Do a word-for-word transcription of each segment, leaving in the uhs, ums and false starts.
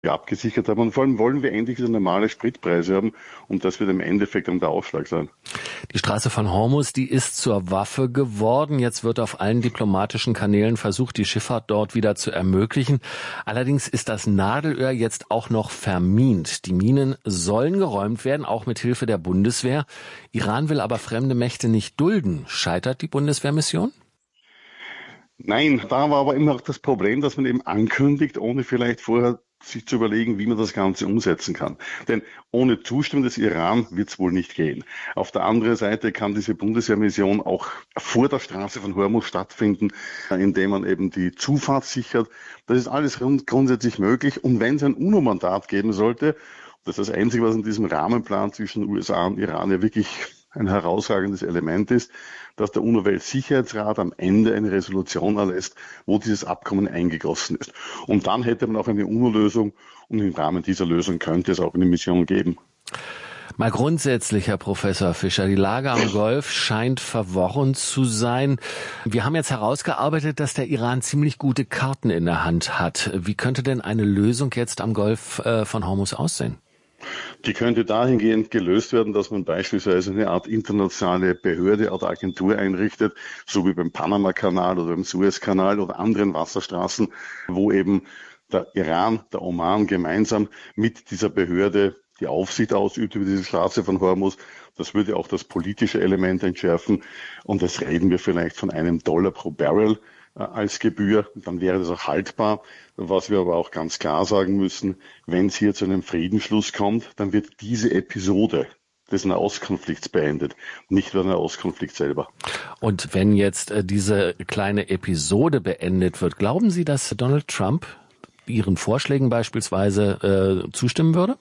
abgesichert haben. Und vor allem wollen wir endlich wieder normale Spritpreise haben und das wird im Endeffekt dann der Ausschlag sein. Die Straße von Hormuz, die ist zur Waffe geworden. Jetzt wird auf allen diplomatischen Kanälen versucht, die Schifffahrt dort wieder zu ermöglichen. Allerdings ist das Nadelöhr jetzt auch noch vermint. Die Minen sollen geräumt werden, auch mit Hilfe der Bundeswehr. Iran will aber fremde Mächte nicht dulden. Scheitert die Bundeswehrmission? Nein, da war aber immer auch das Problem, dass man eben ankündigt, ohne vielleicht vorher sich zu überlegen, wie man das Ganze umsetzen kann. Denn ohne Zustimmung des Iran wird es wohl nicht gehen. Auf der anderen Seite kann diese Bundeswehrmission auch vor der Straße von Hormuz stattfinden, indem man eben die Zufahrt sichert. Das ist alles grundsätzlich möglich. Und wenn es ein UNO-Mandat geben sollte, das ist das Einzige, was in diesem Rahmenplan zwischen U S A und Iran ja wirklich ein herausragendes Element ist, dass der UNO-Weltsicherheitsrat am Ende eine Resolution erlässt, wo dieses Abkommen eingegossen ist. Und dann hätte man auch eine UNO-Lösung und im Rahmen dieser Lösung könnte es auch eine Mission geben. Mal grundsätzlich, Herr Professor Fischer, die Lage am Golf scheint verworren zu sein. Wir haben jetzt herausgearbeitet, dass der Iran ziemlich gute Karten in der Hand hat. Wie könnte denn eine Lösung jetzt am Golf äh, von Hormuz aussehen? Die könnte dahingehend gelöst werden, dass man beispielsweise eine Art internationale Behörde oder Agentur einrichtet, so wie beim Panama-Kanal oder beim Suez-Kanal oder anderen Wasserstraßen, wo eben der Iran, der Oman gemeinsam mit dieser Behörde die Aufsicht ausübt über diese Straße von Hormuz. Das würde auch das politische Element entschärfen. Und das reden wir vielleicht von einem Dollar pro Barrel äh, als Gebühr. Dann wäre das auch haltbar. Was wir aber auch ganz klar sagen müssen, wenn es hier zu einem Friedensschluss kommt, dann wird diese Episode des Nahostkonflikts beendet, nicht der Nahostkonflikt selber. Und wenn jetzt äh, diese kleine Episode beendet wird, glauben Sie, dass Donald Trump Ihren Vorschlägen beispielsweise äh, zustimmen würde?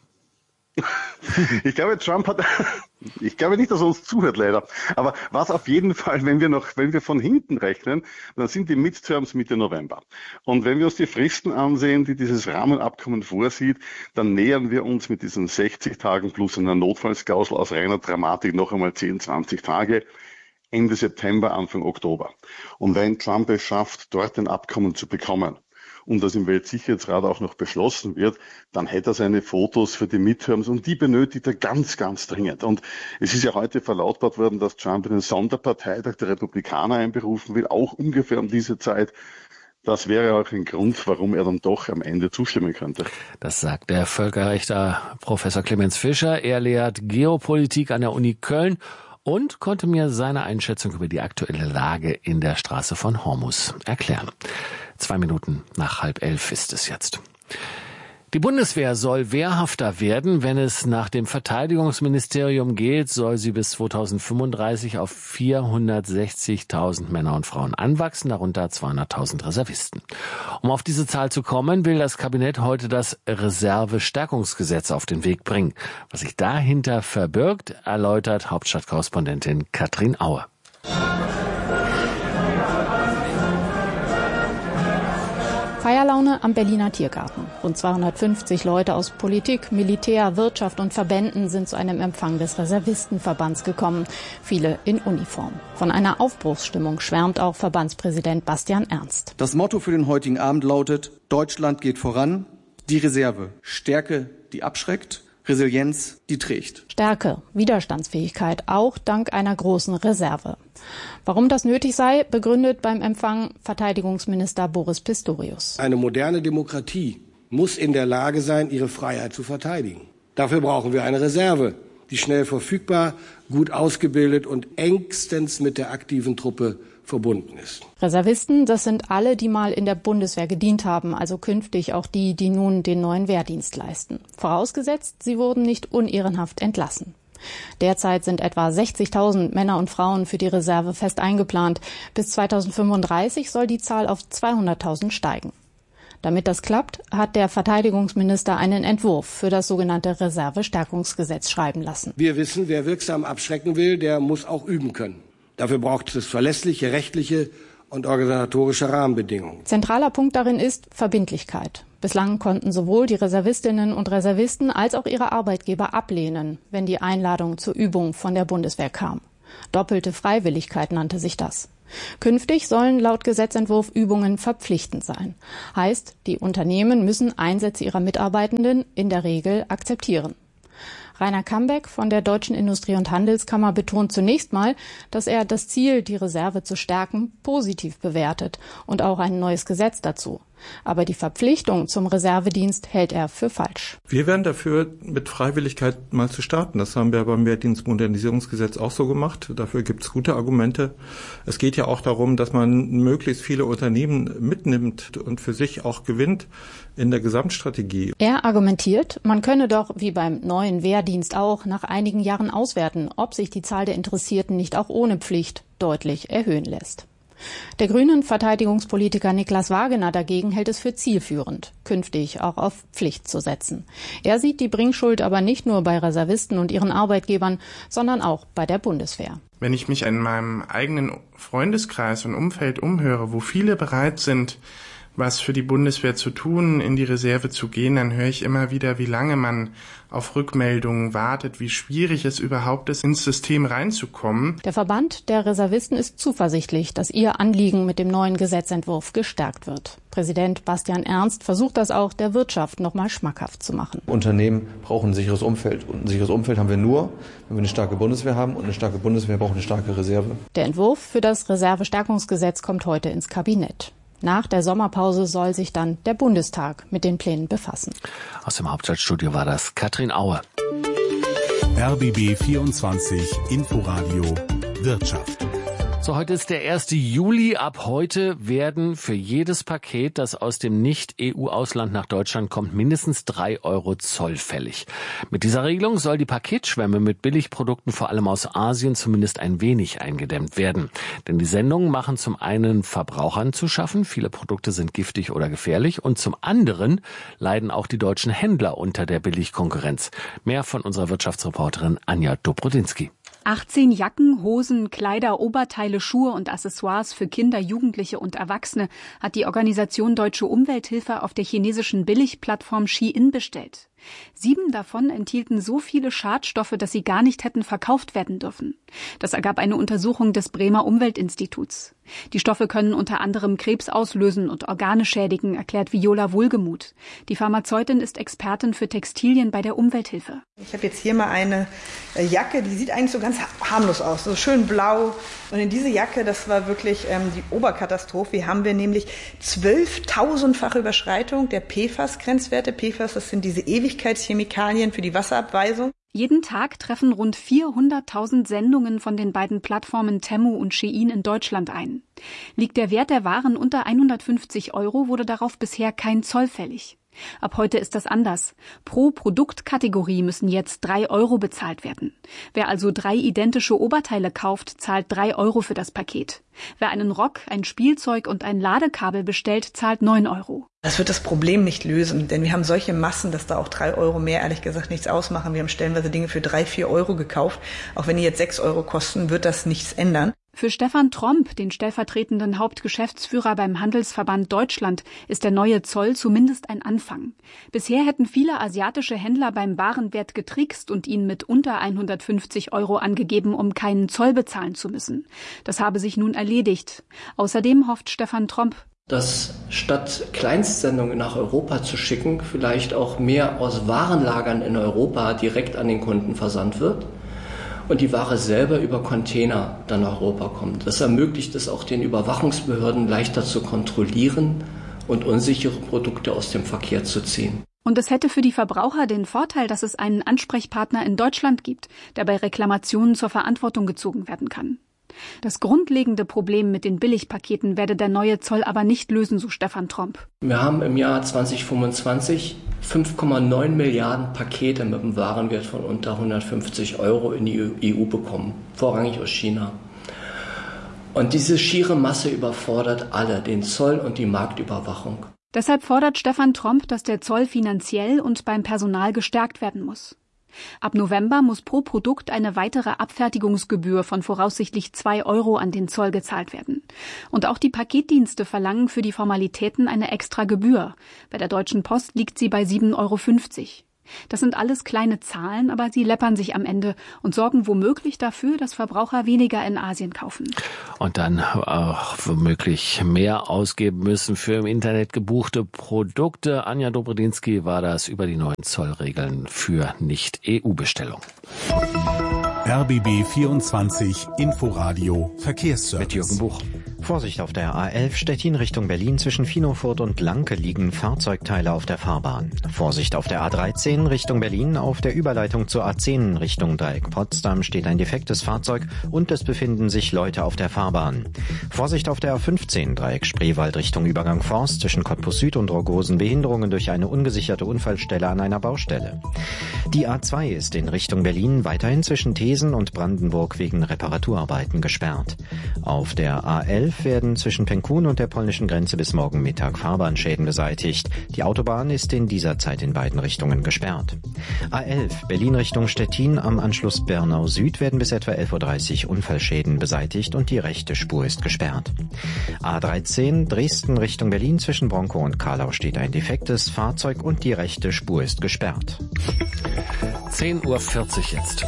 Ich glaube, Trump hat, ich glaube nicht, dass er uns zuhört, leider. Aber was auf jeden Fall, wenn wir noch, wenn wir von hinten rechnen, dann sind die Midterms Mitte November. Und wenn wir uns die Fristen ansehen, die dieses Rahmenabkommen vorsieht, dann nähern wir uns mit diesen sechzig Tagen plus einer Notfallsklausel aus reiner Dramatik noch einmal zehn, zwanzig Tage. Ende September, Anfang Oktober. Und wenn Trump es schafft, dort ein Abkommen zu bekommen, und das im Weltsicherheitsrat auch noch beschlossen wird, dann hätte er seine Fotos für die Midterms und die benötigt er ganz, ganz dringend. Und es ist ja heute verlautbart worden, dass Trump einen Sonderparteitag der Republikaner einberufen will, auch ungefähr um diese Zeit. Das wäre auch ein Grund, warum er dann doch am Ende zustimmen könnte. Das sagt der Völkerrechtler Professor Clemens Fischer. Er lehrt Geopolitik an der Uni Köln und konnte mir seine Einschätzung über die aktuelle Lage in der Straße von Hormuz erklären. Zwei Minuten nach halb elf ist es jetzt. Die Bundeswehr soll wehrhafter werden. Wenn es nach dem Verteidigungsministerium geht, soll sie bis zweitausendfünfunddreißig auf vierhundertsechzigtausend Männer und Frauen anwachsen, darunter zweihunderttausend Reservisten. Um auf diese Zahl zu kommen, will das Kabinett heute das Reservestärkungsgesetz auf den Weg bringen. Was sich dahinter verbirgt, erläutert Hauptstadtkorrespondentin Katrin Aue. Feierlaune am Berliner Tiergarten. Rund zweihundertfünfzig Leute aus Politik, Militär, Wirtschaft und Verbänden sind zu einem Empfang des Reservistenverbands gekommen. Viele in Uniform. Von einer Aufbruchsstimmung schwärmt auch Verbandspräsident Bastian Ernst. Das Motto für den heutigen Abend lautet: Deutschland geht voran, die Reserve. Stärke, die abschreckt, Resilienz, die trägt. Stärke, Widerstandsfähigkeit, auch dank einer großen Reserve. Warum das nötig sei, begründet beim Empfang Verteidigungsminister Boris Pistorius. Eine moderne Demokratie muss in der Lage sein, ihre Freiheit zu verteidigen. Dafür brauchen wir eine Reserve, die schnell verfügbar, gut ausgebildet und engstens mit der aktiven Truppe verbunden ist. Reservisten, das sind alle, die mal in der Bundeswehr gedient haben, also künftig auch die, die nun den neuen Wehrdienst leisten. Vorausgesetzt, sie wurden nicht unehrenhaft entlassen. Derzeit sind etwa sechzigtausend Männer und Frauen für die Reserve fest eingeplant. Bis zweitausendfünfunddreißig soll die Zahl auf zweihunderttausend steigen. Damit das klappt, hat der Verteidigungsminister einen Entwurf für das sogenannte Reservestärkungsgesetz schreiben lassen. Wir wissen, wer wirksam abschrecken will, der muss auch üben können. Dafür braucht es verlässliche rechtliche und organisatorische Rahmenbedingungen. Zentraler Punkt darin ist Verbindlichkeit. Bislang konnten sowohl die Reservistinnen und Reservisten als auch ihre Arbeitgeber ablehnen, wenn die Einladung zur Übung von der Bundeswehr kam. Doppelte Freiwilligkeit nannte sich das. Künftig sollen laut Gesetzentwurf Übungen verpflichtend sein. Heißt, die Unternehmen müssen Einsätze ihrer Mitarbeitenden in der Regel akzeptieren. Rainer Kambeck von der Deutschen Industrie- und Handelskammer betont zunächst mal, dass er das Ziel, die Reserve zu stärken, positiv bewertet und auch ein neues Gesetz dazu. Aber die Verpflichtung zum Reservedienst hält er für falsch. Wir wären dafür, mit Freiwilligkeit mal zu starten. Das haben wir beim Wehrdienstmodernisierungsgesetz auch so gemacht. Dafür gibt es gute Argumente. Es geht ja auch darum, dass man möglichst viele Unternehmen mitnimmt und für sich auch gewinnt in der Gesamtstrategie. Er argumentiert, man könne doch, wie beim neuen Wehrdienst auch, nach einigen Jahren auswerten, ob sich die Zahl der Interessierten nicht auch ohne Pflicht deutlich erhöhen lässt. Der grünen Verteidigungspolitiker Niklas Wagener dagegen hält es für zielführend, künftig auch auf Pflicht zu setzen. Er sieht die Bringschuld aber nicht nur bei Reservisten und ihren Arbeitgebern, sondern auch bei der Bundeswehr. Wenn ich mich in meinem eigenen Freundeskreis und Umfeld umhöre, wo viele bereit sind, was für die Bundeswehr zu tun, in die Reserve zu gehen, dann höre ich immer wieder, wie lange man auf Rückmeldungen wartet, wie schwierig es überhaupt ist, ins System reinzukommen. Der Verband der Reservisten ist zuversichtlich, dass ihr Anliegen mit dem neuen Gesetzentwurf gestärkt wird. Präsident Bastian Ernst versucht das auch der Wirtschaft noch mal schmackhaft zu machen. Unternehmen brauchen ein sicheres Umfeld. Und ein sicheres Umfeld haben wir nur, wenn wir eine starke Bundeswehr haben. Und eine starke Bundeswehr braucht eine starke Reserve. Der Entwurf für das Reservestärkungsgesetz kommt heute ins Kabinett. Nach der Sommerpause soll sich dann der Bundestag mit den Plänen befassen. Aus dem Hauptstadtstudio war das Katrin Aue. R B B vierundzwanzig Inforadio Wirtschaft. So, heute ist der erste Juli. Ab heute werden für jedes Paket, das aus dem Nicht-E U-Ausland nach Deutschland kommt, mindestens drei Euro Zoll fällig. Mit dieser Regelung soll die Paketschwemme mit Billigprodukten vor allem aus Asien zumindest ein wenig eingedämmt werden. Denn die Sendungen machen zum einen Verbrauchern zu schaffen, viele Produkte sind giftig oder gefährlich, und zum anderen leiden auch die deutschen Händler unter der Billigkonkurrenz. Mehr von unserer Wirtschaftsreporterin Anja Dobrodinsky. achtzehn Jacken, Hosen, Kleider, Oberteile, Schuhe und Accessoires für Kinder, Jugendliche und Erwachsene hat die Organisation Deutsche Umwelthilfe auf der chinesischen Billigplattform Shein bestellt. Sieben davon enthielten so viele Schadstoffe, dass sie gar nicht hätten verkauft werden dürfen. Das ergab eine Untersuchung des Bremer Umweltinstituts. Die Stoffe können unter anderem Krebs auslösen und Organe schädigen, erklärt Viola Wohlgemuth. Die Pharmazeutin ist Expertin für Textilien bei der Umwelthilfe. Ich habe jetzt hier mal eine Jacke, die sieht eigentlich so ganz harmlos aus, so schön blau. Und in diese Jacke, das war wirklich ähm, die Oberkatastrophe. Hier haben wir nämlich zwölftausendfache Überschreitung der P F A S-Grenzwerte. P F A S, das sind diese Ewigkeitschemikalien für die Wasserabweisung. Jeden Tag treffen rund vierhunderttausend Sendungen von den beiden Plattformen Temu und Shein in Deutschland ein. Liegt der Wert der Waren unter hundertfünfzig Euro, wurde darauf bisher kein Zoll fällig. Ab heute ist das anders. Pro Produktkategorie müssen jetzt drei Euro bezahlt werden. Wer also drei identische Oberteile kauft, zahlt drei Euro für das Paket. Wer einen Rock, ein Spielzeug und ein Ladekabel bestellt, zahlt neun Euro. Das wird das Problem nicht lösen, denn wir haben solche Massen, dass da auch drei Euro mehr ehrlich gesagt nichts ausmachen. Wir haben stellenweise Dinge für drei, vier Euro gekauft. Auch wenn die jetzt sechs Euro kosten, wird das nichts ändern. Für Stefan Tromp, den stellvertretenden Hauptgeschäftsführer beim Handelsverband Deutschland, ist der neue Zoll zumindest ein Anfang. Bisher hätten viele asiatische Händler beim Warenwert getrickst und ihn mit unter hundertfünfzig Euro angegeben, um keinen Zoll bezahlen zu müssen. Das habe sich nun erledigt. Außerdem hofft Stefan Tromp, dass statt Kleinstsendungen nach Europa zu schicken, vielleicht auch mehr aus Warenlagern in Europa direkt an den Kunden versandt wird und die Ware selber über Container dann nach Europa kommt. Das ermöglicht es auch den Überwachungsbehörden leichter zu kontrollieren und unsichere Produkte aus dem Verkehr zu ziehen. Und es hätte für die Verbraucher den Vorteil, dass es einen Ansprechpartner in Deutschland gibt, der bei Reklamationen zur Verantwortung gezogen werden kann. Das grundlegende Problem mit den Billigpaketen werde der neue Zoll aber nicht lösen, so Stefan Tromp. Wir haben im Jahr zwanzig fünfundzwanzig fünf Komma neun Milliarden Pakete mit einem Warenwert von unter hundertfünfzig Euro in die E U bekommen, vorrangig aus China. Und diese schiere Masse überfordert alle, den Zoll und die Marktüberwachung. Deshalb fordert Stefan Tromp, dass der Zoll finanziell und beim Personal gestärkt werden muss. Ab November muss pro Produkt eine weitere Abfertigungsgebühr von voraussichtlich zwei Euro an den Zoll gezahlt werden. Und auch die Paketdienste verlangen für die Formalitäten eine extra Gebühr. Bei der Deutschen Post liegt sie bei sieben Euro fünfzig. Das sind alles kleine Zahlen, aber sie läppern sich am Ende und sorgen womöglich dafür, dass Verbraucher weniger in Asien kaufen. Und dann auch womöglich mehr ausgeben müssen für im Internet gebuchte Produkte. Anja Dobredinsky war das über die neuen Zollregeln für Nicht-E U-Bestellungen. R B B vierundzwanzig Inforadio Verkehrsservice. Mit Jürgen Buch. Vorsicht auf der A elf Stettin Richtung Berlin zwischen Finofurt und Lanke liegen Fahrzeugteile auf der Fahrbahn. Vorsicht auf der A dreizehn Richtung Berlin auf der Überleitung zur A zehn Richtung Dreieck Potsdam steht ein defektes Fahrzeug und es befinden sich Leute auf der Fahrbahn. Vorsicht auf der A fünfzehn Dreieck Spreewald Richtung Übergang Forst zwischen Cottbus Süd und Rogosen Behinderungen durch eine ungesicherte Unfallstelle an einer Baustelle. Die A zwei ist in Richtung Berlin weiterhin zwischen Thesen und Brandenburg wegen Reparaturarbeiten gesperrt. Auf der A elf werden zwischen Penkun und der polnischen Grenze bis morgen Mittag Fahrbahnschäden beseitigt. Die Autobahn ist in dieser Zeit in beiden Richtungen gesperrt. A elf Berlin Richtung Stettin am Anschluss Bernau Süd werden bis etwa elf Uhr dreißig Unfallschäden beseitigt und die rechte Spur ist gesperrt. A dreizehn Dresden Richtung Berlin zwischen Bronkow und Karlau steht ein defektes Fahrzeug und die rechte Spur ist gesperrt. zehn Uhr vierzig jetzt.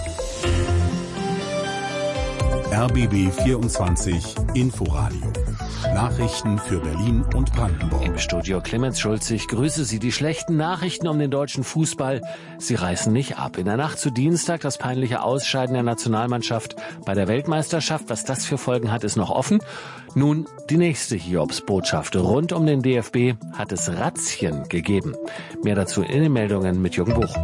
R B B vierundzwanzig Inforadio. Nachrichten für Berlin und Brandenburg. Im Studio Clemens Schulz. Ich grüße Sie. Die schlechten Nachrichten um den deutschen Fußball, sie reißen nicht ab. In der Nacht zu Dienstag das peinliche Ausscheiden der Nationalmannschaft bei der Weltmeisterschaft. Was das für Folgen hat, ist noch offen. Nun die nächste Hiobsbotschaft. Rund um den D F B hat es Razzien gegeben. Mehr dazu in den Meldungen mit Jürgen Buch.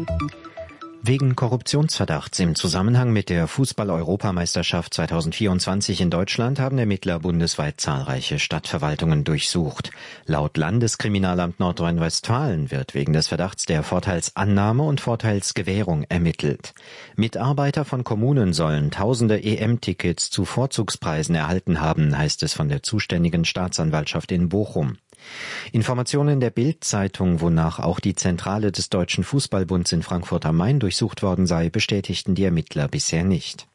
Wegen Korruptionsverdachts im Zusammenhang mit der Fußball-Europameisterschaft zweitausendvierundzwanzig in Deutschland haben Ermittler bundesweit zahlreiche Stadtverwaltungen durchsucht. Laut Landeskriminalamt Nordrhein-Westfalen wird wegen des Verdachts der Vorteilsannahme und Vorteilsgewährung ermittelt. Mitarbeiter von Kommunen sollen tausende E M-Tickets zu Vorzugspreisen erhalten haben, heißt es von der zuständigen Staatsanwaltschaft in Bochum. Informationen der Bild-Zeitung, wonach auch die Zentrale des Deutschen Fußballbunds in Frankfurt am Main durchsucht worden sei, bestätigten die Ermittler bisher nicht.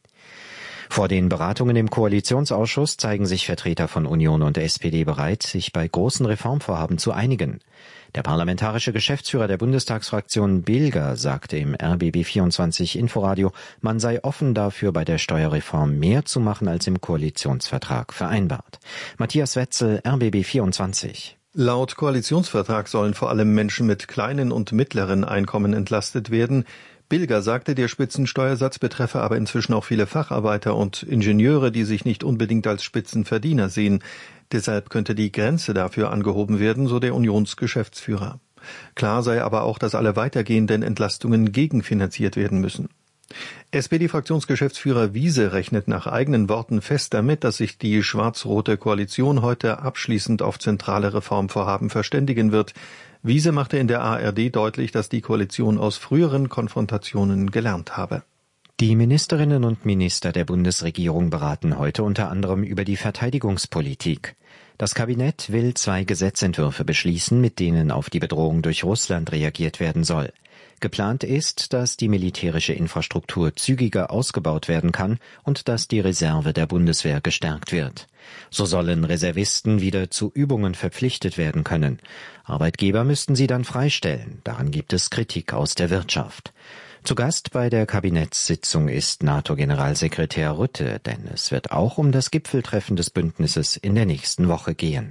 Vor den Beratungen im Koalitionsausschuss zeigen sich Vertreter von Union und S P D bereit, sich bei großen Reformvorhaben zu einigen. Der parlamentarische Geschäftsführer der Bundestagsfraktion Bilger sagte im R B B vierundzwanzig Inforadio, man sei offen dafür, bei der Steuerreform mehr zu machen als im Koalitionsvertrag vereinbart. Matthias Wetzel, R B B vierundzwanzig. Laut Koalitionsvertrag sollen vor allem Menschen mit kleinen und mittleren Einkommen entlastet werden. Bilger sagte, der Spitzensteuersatz betreffe aber inzwischen auch viele Facharbeiter und Ingenieure, die sich nicht unbedingt als Spitzenverdiener sehen. Deshalb könnte die Grenze dafür angehoben werden, so der Unionsgeschäftsführer. Klar sei aber auch, dass alle weitergehenden Entlastungen gegenfinanziert werden müssen. S P D-Fraktionsgeschäftsführer Wiese rechnet nach eigenen Worten fest damit, dass sich die schwarz-rote Koalition heute abschließend auf zentrale Reformvorhaben verständigen wird. Wiese machte in der A R D deutlich, dass die Koalition aus früheren Konfrontationen gelernt habe. Die Ministerinnen und Minister der Bundesregierung beraten heute unter anderem über die Verteidigungspolitik. Das Kabinett will zwei Gesetzentwürfe beschließen, mit denen auf die Bedrohung durch Russland reagiert werden soll. Geplant ist, dass die militärische Infrastruktur zügiger ausgebaut werden kann und dass die Reserve der Bundeswehr gestärkt wird. So sollen Reservisten wieder zu Übungen verpflichtet werden können. Arbeitgeber müssten sie dann freistellen. Daran gibt es Kritik aus der Wirtschaft. Zu Gast bei der Kabinettssitzung ist NATO-Generalsekretär Rutte, denn es wird auch um das Gipfeltreffen des Bündnisses in der nächsten Woche gehen.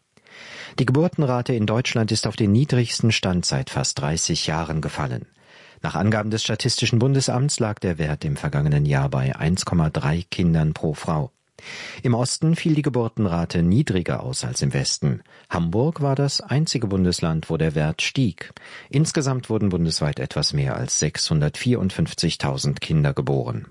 Die Geburtenrate in Deutschland ist auf den niedrigsten Stand seit fast dreißig Jahren gefallen. Nach Angaben des Statistischen Bundesamts lag der Wert im vergangenen Jahr bei eins Komma drei Kindern pro Frau. Im Osten fiel die Geburtenrate niedriger aus als im Westen. Hamburg war das einzige Bundesland, wo der Wert stieg. Insgesamt wurden bundesweit etwas mehr als sechshundertvierundfünfzigtausend Kinder geboren.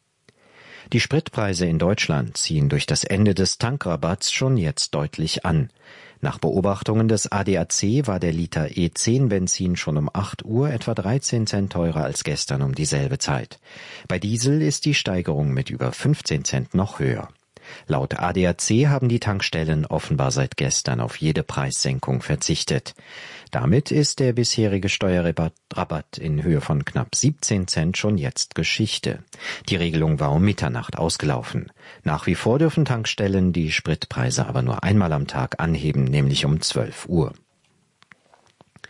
Die Spritpreise in Deutschland ziehen durch das Ende des Tankrabatts schon jetzt deutlich an. Nach Beobachtungen des A D A C war der Liter E zehn Benzin schon um acht Uhr etwa dreizehn Cent teurer als gestern um dieselbe Zeit. Bei Diesel ist die Steigerung mit über fünfzehn Cent noch höher. Laut A D A C haben die Tankstellen offenbar seit gestern auf jede Preissenkung verzichtet. Damit ist der bisherige Steuerrabatt in Höhe von knapp siebzehn Cent schon jetzt Geschichte. Die Regelung war um Mitternacht ausgelaufen. Nach wie vor dürfen Tankstellen die Spritpreise aber nur einmal am Tag anheben, nämlich um zwölf Uhr.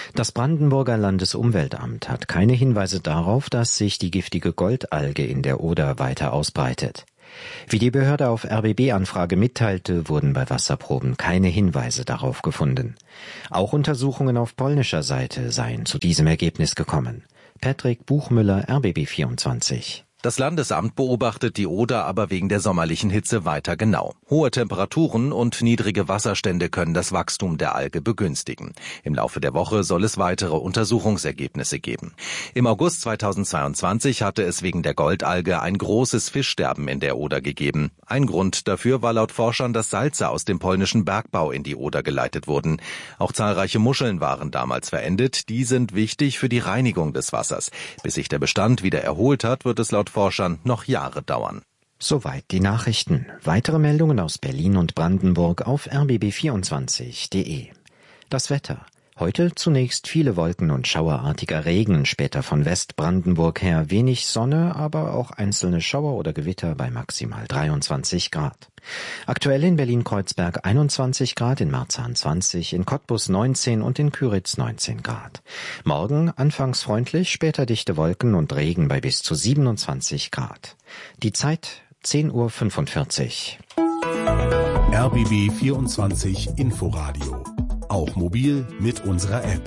Das Brandenburger Landesumweltamt hat keine Hinweise darauf, dass sich die giftige Goldalge in der Oder weiter ausbreitet. Wie die Behörde auf R B B-Anfrage mitteilte, wurden bei Wasserproben keine Hinweise darauf gefunden. Auch Untersuchungen auf polnischer Seite seien zu diesem Ergebnis gekommen. Patrick Buchmüller, R B B vierundzwanzig. Das Landesamt beobachtet die Oder aber wegen der sommerlichen Hitze weiter genau. Hohe Temperaturen und niedrige Wasserstände können das Wachstum der Alge begünstigen. Im Laufe der Woche soll es weitere Untersuchungsergebnisse geben. Im August zweitausendzweiundzwanzig hatte es wegen der Goldalge ein großes Fischsterben in der Oder gegeben. Ein Grund dafür war laut Forschern, dass Salze aus dem polnischen Bergbau in die Oder geleitet wurden. Auch zahlreiche Muscheln waren damals verendet. Die sind wichtig für die Reinigung des Wassers. Bis sich der Bestand wieder erholt hat, wird es laut Forschern noch Jahre dauern. Soweit die Nachrichten. Weitere Meldungen aus Berlin und Brandenburg auf r b b vierundzwanzig punkt de. Das Wetter. Heute zunächst viele Wolken und schauerartiger Regen, später von Westbrandenburg her wenig Sonne, aber auch einzelne Schauer oder Gewitter bei maximal dreiundzwanzig Grad. Aktuell in Berlin-Kreuzberg einundzwanzig Grad, in Marzahn zwanzig, in Cottbus neunzehn und in Küritz neunzehn Grad. Morgen anfangs freundlich, später dichte Wolken und Regen bei bis zu siebenundzwanzig Grad. Die Zeit zehn Uhr fünfundvierzig. R B B vierundzwanzig Inforadio. Auch mobil mit unserer App.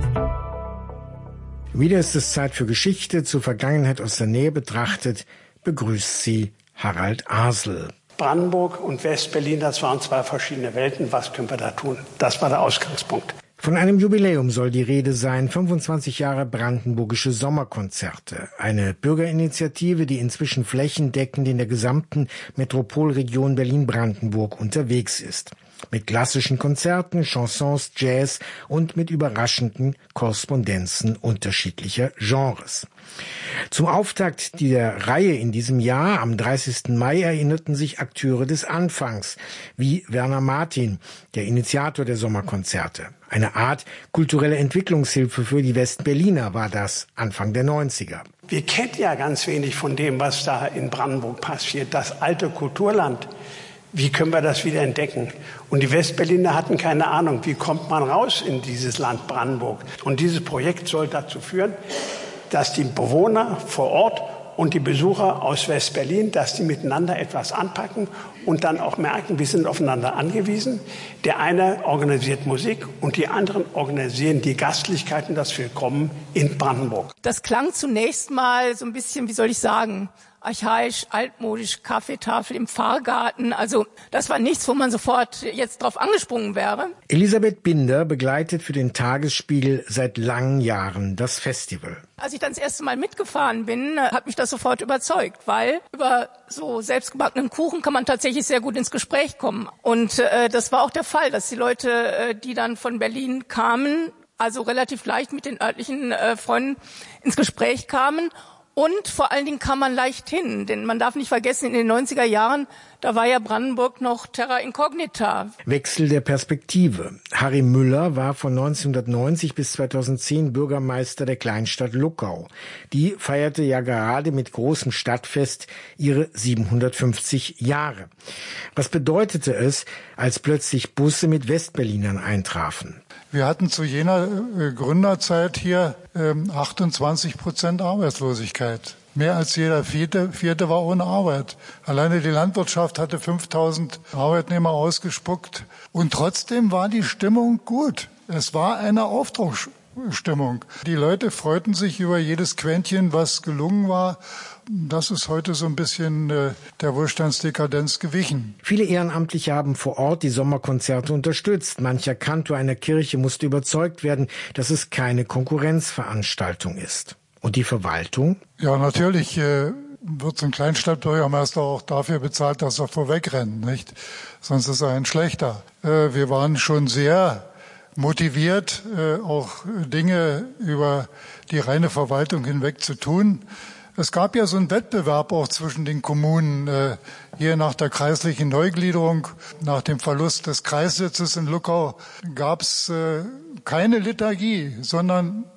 Wieder ist es Zeit für Geschichte. Zur Vergangenheit aus der Nähe betrachtet, begrüßt sie Harald Asel. Brandenburg und Westberlin, das waren zwei verschiedene Welten. Was können wir da tun? Das war der Ausgangspunkt. Von einem Jubiläum soll die Rede sein, fünfundzwanzig Jahre brandenburgische Sommerkonzerte. Eine Bürgerinitiative, die inzwischen flächendeckend in der gesamten Metropolregion Berlin-Brandenburg unterwegs ist. Mit klassischen Konzerten, Chansons, Jazz und mit überraschenden Korrespondenzen unterschiedlicher Genres. Zum Auftakt dieser Reihe in diesem Jahr, am dreißigsten Mai, erinnerten sich Akteure des Anfangs, wie Werner Martin, der Initiator der Sommerkonzerte. Eine Art kulturelle Entwicklungshilfe für die Westberliner war das Anfang der neunziger. Wir kennen ja ganz wenig von dem, was da in Brandenburg passiert, das alte Kulturland. Wie können wir das wieder entdecken? Und die Westberliner hatten keine Ahnung, wie kommt man raus in dieses Land Brandenburg? Und dieses Projekt soll dazu führen, dass die Bewohner vor Ort und die Besucher aus Westberlin, dass die miteinander etwas anpacken und dann auch merken, wir sind aufeinander angewiesen. Der eine organisiert Musik und die anderen organisieren die Gastlichkeiten, das Willkommen in Brandenburg. Das klang zunächst mal so ein bisschen, wie soll ich sagen, archaisch, altmodisch, Kaffeetafel im Pfarrgarten. Also das war nichts, wo man sofort jetzt drauf angesprungen wäre. Elisabeth Binder begleitet für den Tagesspiegel seit langen Jahren das Festival. Als ich dann das erste Mal mitgefahren bin, hat mich das sofort überzeugt, weil über so selbstgebackenen Kuchen kann man tatsächlich sehr gut ins Gespräch kommen. Und äh, das war auch der Fall, dass die Leute, äh, die dann von Berlin kamen, also relativ leicht mit den örtlichen äh, Freunden ins Gespräch kamen. Und vor allen Dingen kam man leicht hin, denn man darf nicht vergessen, in den neunziger Jahren, da war ja Brandenburg noch terra incognita. Wechsel der Perspektive. Harry Müller war von neunzehnhundertneunzig bis zweitausendzehn Bürgermeister der Kleinstadt Luckau. Die feierte ja gerade mit großem Stadtfest ihre siebenhundertfünfzig Jahre. Was bedeutete es, als plötzlich Busse mit Westberlinern eintrafen? Wir hatten zu jener äh, Gründerzeit hier ähm, achtundzwanzig Prozent Arbeitslosigkeit. Mehr als jeder Vierte, Vierte war ohne Arbeit. Alleine die Landwirtschaft hatte fünftausend Arbeitnehmer ausgespuckt. Und trotzdem war die Stimmung gut. Es war eine Aufbruchsstimmung. Die Leute freuten sich über jedes Quäntchen, was gelungen war. Das ist heute so ein bisschen äh, der Wohlstandsdekadenz gewichen. Viele Ehrenamtliche haben vor Ort die Sommerkonzerte unterstützt. Mancher Kantor einer Kirche musste überzeugt werden, dass es keine Konkurrenzveranstaltung ist. Und die Verwaltung? Ja, natürlich äh, wird so ein Kleinstadtbürgermeister auch dafür bezahlt, dass er vorwegrennt, nicht? Sonst ist er ein schlechter. Äh, wir waren schon sehr motiviert, äh, auch Dinge über die reine Verwaltung hinweg zu tun. Es gab ja so einen Wettbewerb auch zwischen den Kommunen, äh, hier nach der kreislichen Neugliederung, nach dem Verlust des Kreissitzes in Luckau gab es äh, keine Liturgie, sondern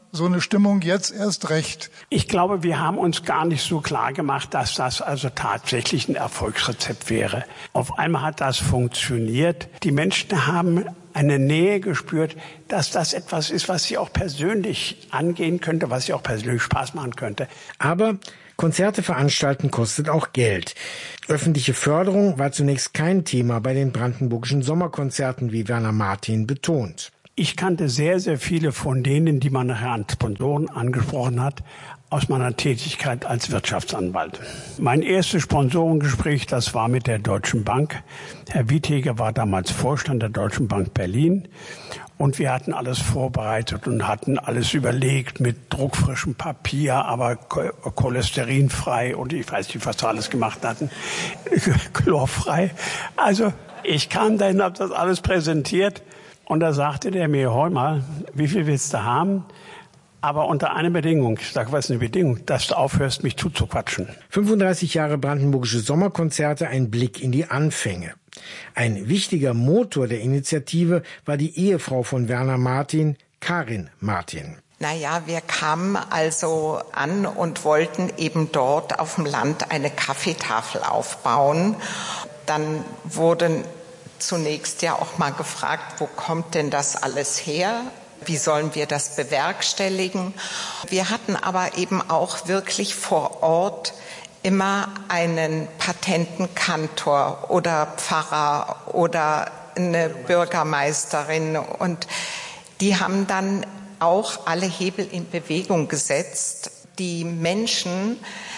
so eine Stimmung jetzt erst recht. Ich glaube, wir haben uns gar nicht so klar gemacht, dass das also tatsächlich ein Erfolgsrezept wäre. Auf einmal hat das funktioniert. Die Menschen haben eine Nähe gespürt, dass das etwas ist, was sie auch persönlich angehen könnte, was sie auch persönlich Spaß machen könnte. Aber Konzerte veranstalten kostet auch Geld. Öffentliche Förderung war zunächst kein Thema bei den brandenburgischen Sommerkonzerten, wie Werner Martin betont. Ich kannte sehr, sehr viele von denen, die man nachher an Sponsoren angesprochen hat, aus meiner Tätigkeit als Wirtschaftsanwalt. Mein erstes Sponsorengespräch, das war mit der Deutschen Bank. Herr Witteger war damals Vorstand der Deutschen Bank Berlin. Und wir hatten alles vorbereitet und hatten alles überlegt mit druckfrischem Papier, aber cholesterinfrei und ich weiß nicht, was wir alles gemacht hatten, chlorfrei. Also ich kam dahin, habe das alles präsentiert und da sagte der mir, hör mal, wie viel willst du haben? Aber unter einer Bedingung. Ich sage, was ist eine Bedingung? Dass du aufhörst, mich zuzuquatschen. fünfunddreißig Jahre brandenburgische Sommerkonzerte, ein Blick in die Anfänge. Ein wichtiger Motor der Initiative war die Ehefrau von Werner Martin, Karin Martin. Naja, wir kamen also an und wollten eben dort auf dem Land eine Kaffeetafel aufbauen. Dann wurde zunächst ja auch mal gefragt, wo kommt denn das alles her? Wie sollen wir das bewerkstelligen? Wir hatten aber eben auch wirklich vor Ort immer einen Patentenkantor oder Pfarrer oder eine Bürgermeisterin. Und die haben dann auch alle Hebel in Bewegung gesetzt, die Menschen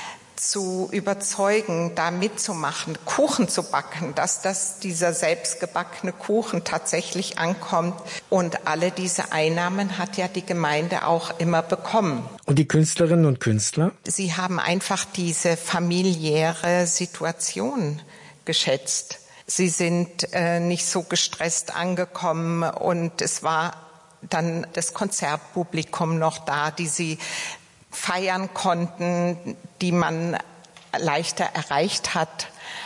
zu überzeugen, da mitzumachen, Kuchen zu backen, dass das, dieser selbstgebackene Kuchen tatsächlich ankommt. Und alle diese Einnahmen hat ja die Gemeinde auch immer bekommen. Und die Künstlerinnen und Künstler? Sie haben einfach diese familiäre Situation geschätzt. Sie sind äh, nicht so gestresst angekommen und es war dann das Konzertpublikum noch da, die sie feiern konnten, die man leichter erreicht hat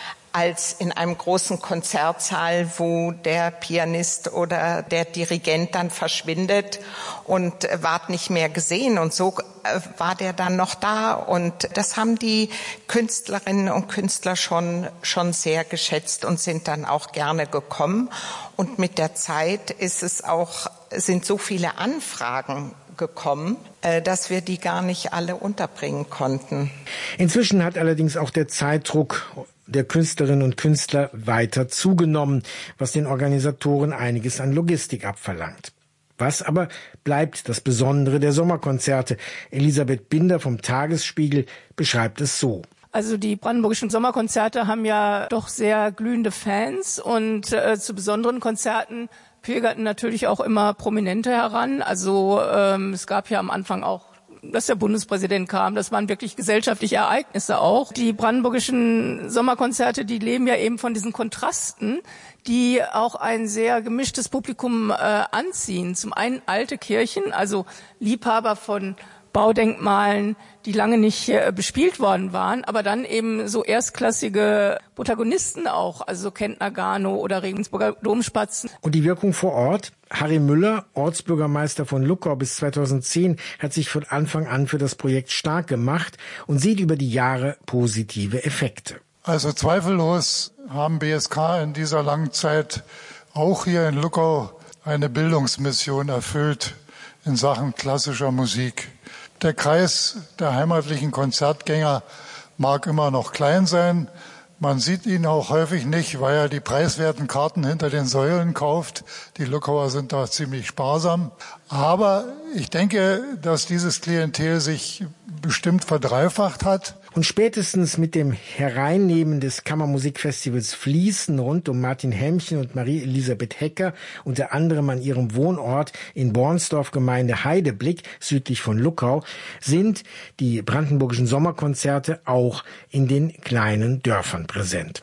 als in einem großen Konzertsaal, wo der Pianist oder der Dirigent dann verschwindet und ward nicht mehr gesehen. Und so war der dann noch da. Und das haben die Künstlerinnen und Künstler schon, schon sehr geschätzt und sind dann auch gerne gekommen. Und mit der Zeit ist es auch, sind so viele Anfragen gekommen, dass wir die gar nicht alle unterbringen konnten. Inzwischen hat allerdings auch der Zeitdruck der Künstlerinnen und Künstler weiter zugenommen, was den Organisatoren einiges an Logistik abverlangt. Was aber bleibt das Besondere der Sommerkonzerte? Elisabeth Binder vom Tagesspiegel beschreibt es so. Also die brandenburgischen Sommerkonzerte haben ja doch sehr glühende Fans und äh, zu besonderen Konzerten pilgerten natürlich auch immer Prominente heran. Also ähm, es gab ja am Anfang auch, dass der Bundespräsident kam. Das waren wirklich gesellschaftliche Ereignisse auch. Die brandenburgischen Sommerkonzerte, die leben ja eben von diesen Kontrasten, die auch ein sehr gemischtes Publikum äh, anziehen. Zum einen alte Kirchen, also Liebhaber von Baudenkmalen, die lange nicht äh, bespielt worden waren, aber dann eben so erstklassige Protagonisten auch, also Kentner Gano oder Regensburger Domspatzen. Und die Wirkung vor Ort? Harry Müller, Ortsbürgermeister von Luckau bis zweitausendzehn, hat sich von Anfang an für das Projekt stark gemacht und sieht über die Jahre positive Effekte. Also zweifellos haben B S K in dieser langen Zeit auch hier in Luckau eine Bildungsmission erfüllt in Sachen klassischer Musik. Der Kreis der heimatlichen Konzertgänger mag immer noch klein sein. Man sieht ihn auch häufig nicht, weil er die preiswerten Karten hinter den Säulen kauft. Die Luckauer sind da ziemlich sparsam. Aber ich denke, dass dieses Klientel sich bestimmt verdreifacht hat. Und spätestens mit dem Hereinnehmen des Kammermusikfestivals Fließen rund um Martin Hemmchen und Marie-Elisabeth Hecker, unter anderem an ihrem Wohnort in Bornsdorf, Gemeinde Heideblick, südlich von Luckau, sind die brandenburgischen Sommerkonzerte auch in den kleinen Dörfern präsent.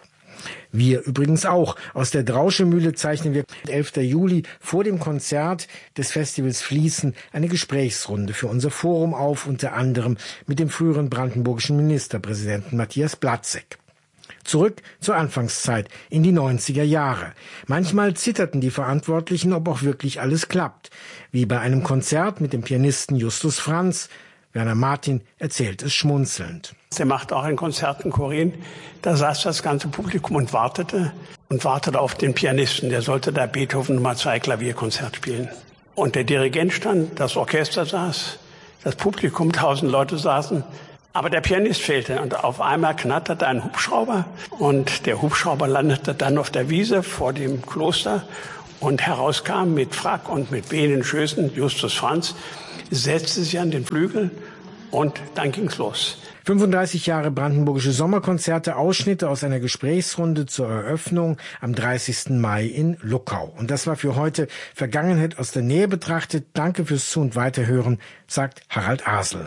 Wir übrigens auch. Aus der Drauschemühle zeichnen wir elften Juli vor dem Konzert des Festivals Fließen eine Gesprächsrunde für unser Forum auf, unter anderem mit dem früheren brandenburgischen Ministerpräsidenten Matthias Platzek. Zurück zur Anfangszeit, in die neunziger Jahre. Manchmal zitterten die Verantwortlichen, ob auch wirklich alles klappt. Wie bei einem Konzert mit dem Pianisten Justus Franz. Werner Martin erzählt es schmunzelnd. Er macht auch ein Konzert in Korea. Da saß das ganze Publikum und wartete und wartete auf den Pianisten. Der sollte da Beethoven Nummer zwei Klavierkonzert spielen. Und der Dirigent stand, das Orchester saß, das Publikum, tausend Leute saßen. Aber der Pianist fehlte und auf einmal knatterte ein Hubschrauber und der Hubschrauber landete dann auf der Wiese vor dem Kloster und herauskam mit Frack und mit behenden Schößen Justus Franz, setzte sich an den Flügel und dann ging's los. fünfunddreißig Jahre brandenburgische Sommerkonzerte, Ausschnitte aus einer Gesprächsrunde zur Eröffnung am dreißigsten Mai in Luckau. Und das war für heute Vergangenheit aus der Nähe betrachtet. Danke fürs Zu- und Weiterhören, sagt Harald Asel.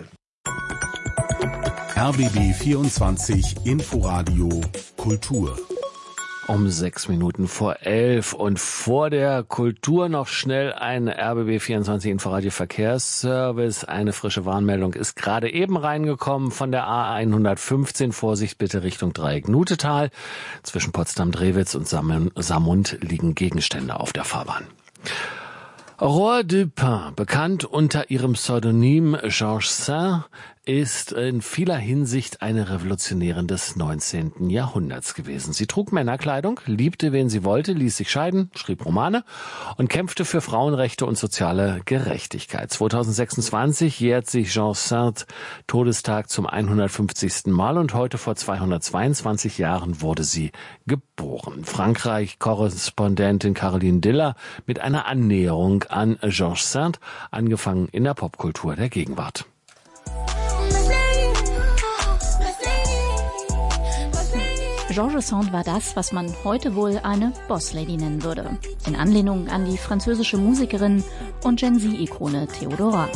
R B B vierundzwanzig Inforadio Kultur. Um sechs Minuten vor elf und vor der Kultur noch schnell ein R B B vierundzwanzig Inforadio Verkehrsservice. Eine frische Warnmeldung ist gerade eben reingekommen von der A hundertfünfzehn. Vorsicht bitte Richtung Dreieck Nutetal. Zwischen Potsdam-Drewitz und Samund liegen Gegenstände auf der Fahrbahn. Aurore Dupin, bekannt unter ihrem Pseudonym Georges Saint, ist in vieler Hinsicht eine Revolutionärin des neunzehnten Jahrhunderts gewesen. Sie trug Männerkleidung, liebte, wen sie wollte, ließ sich scheiden, schrieb Romane und kämpfte für Frauenrechte und soziale Gerechtigkeit. zweitausendsechsundzwanzig jährt sich Georges Saint Todestag zum hundertfünfzigsten Mal und heute vor zweihundertzweiundzwanzig Jahren wurde sie geboren. Frankreich-Korrespondentin Caroline Diller mit einer Annäherung an Georges Saint, angefangen in der Popkultur der Gegenwart. Georges Saint war das, was man heute wohl eine Bosslady nennen würde. In Anlehnung an die französische Musikerin und Gen-Z-Ikone Theodora.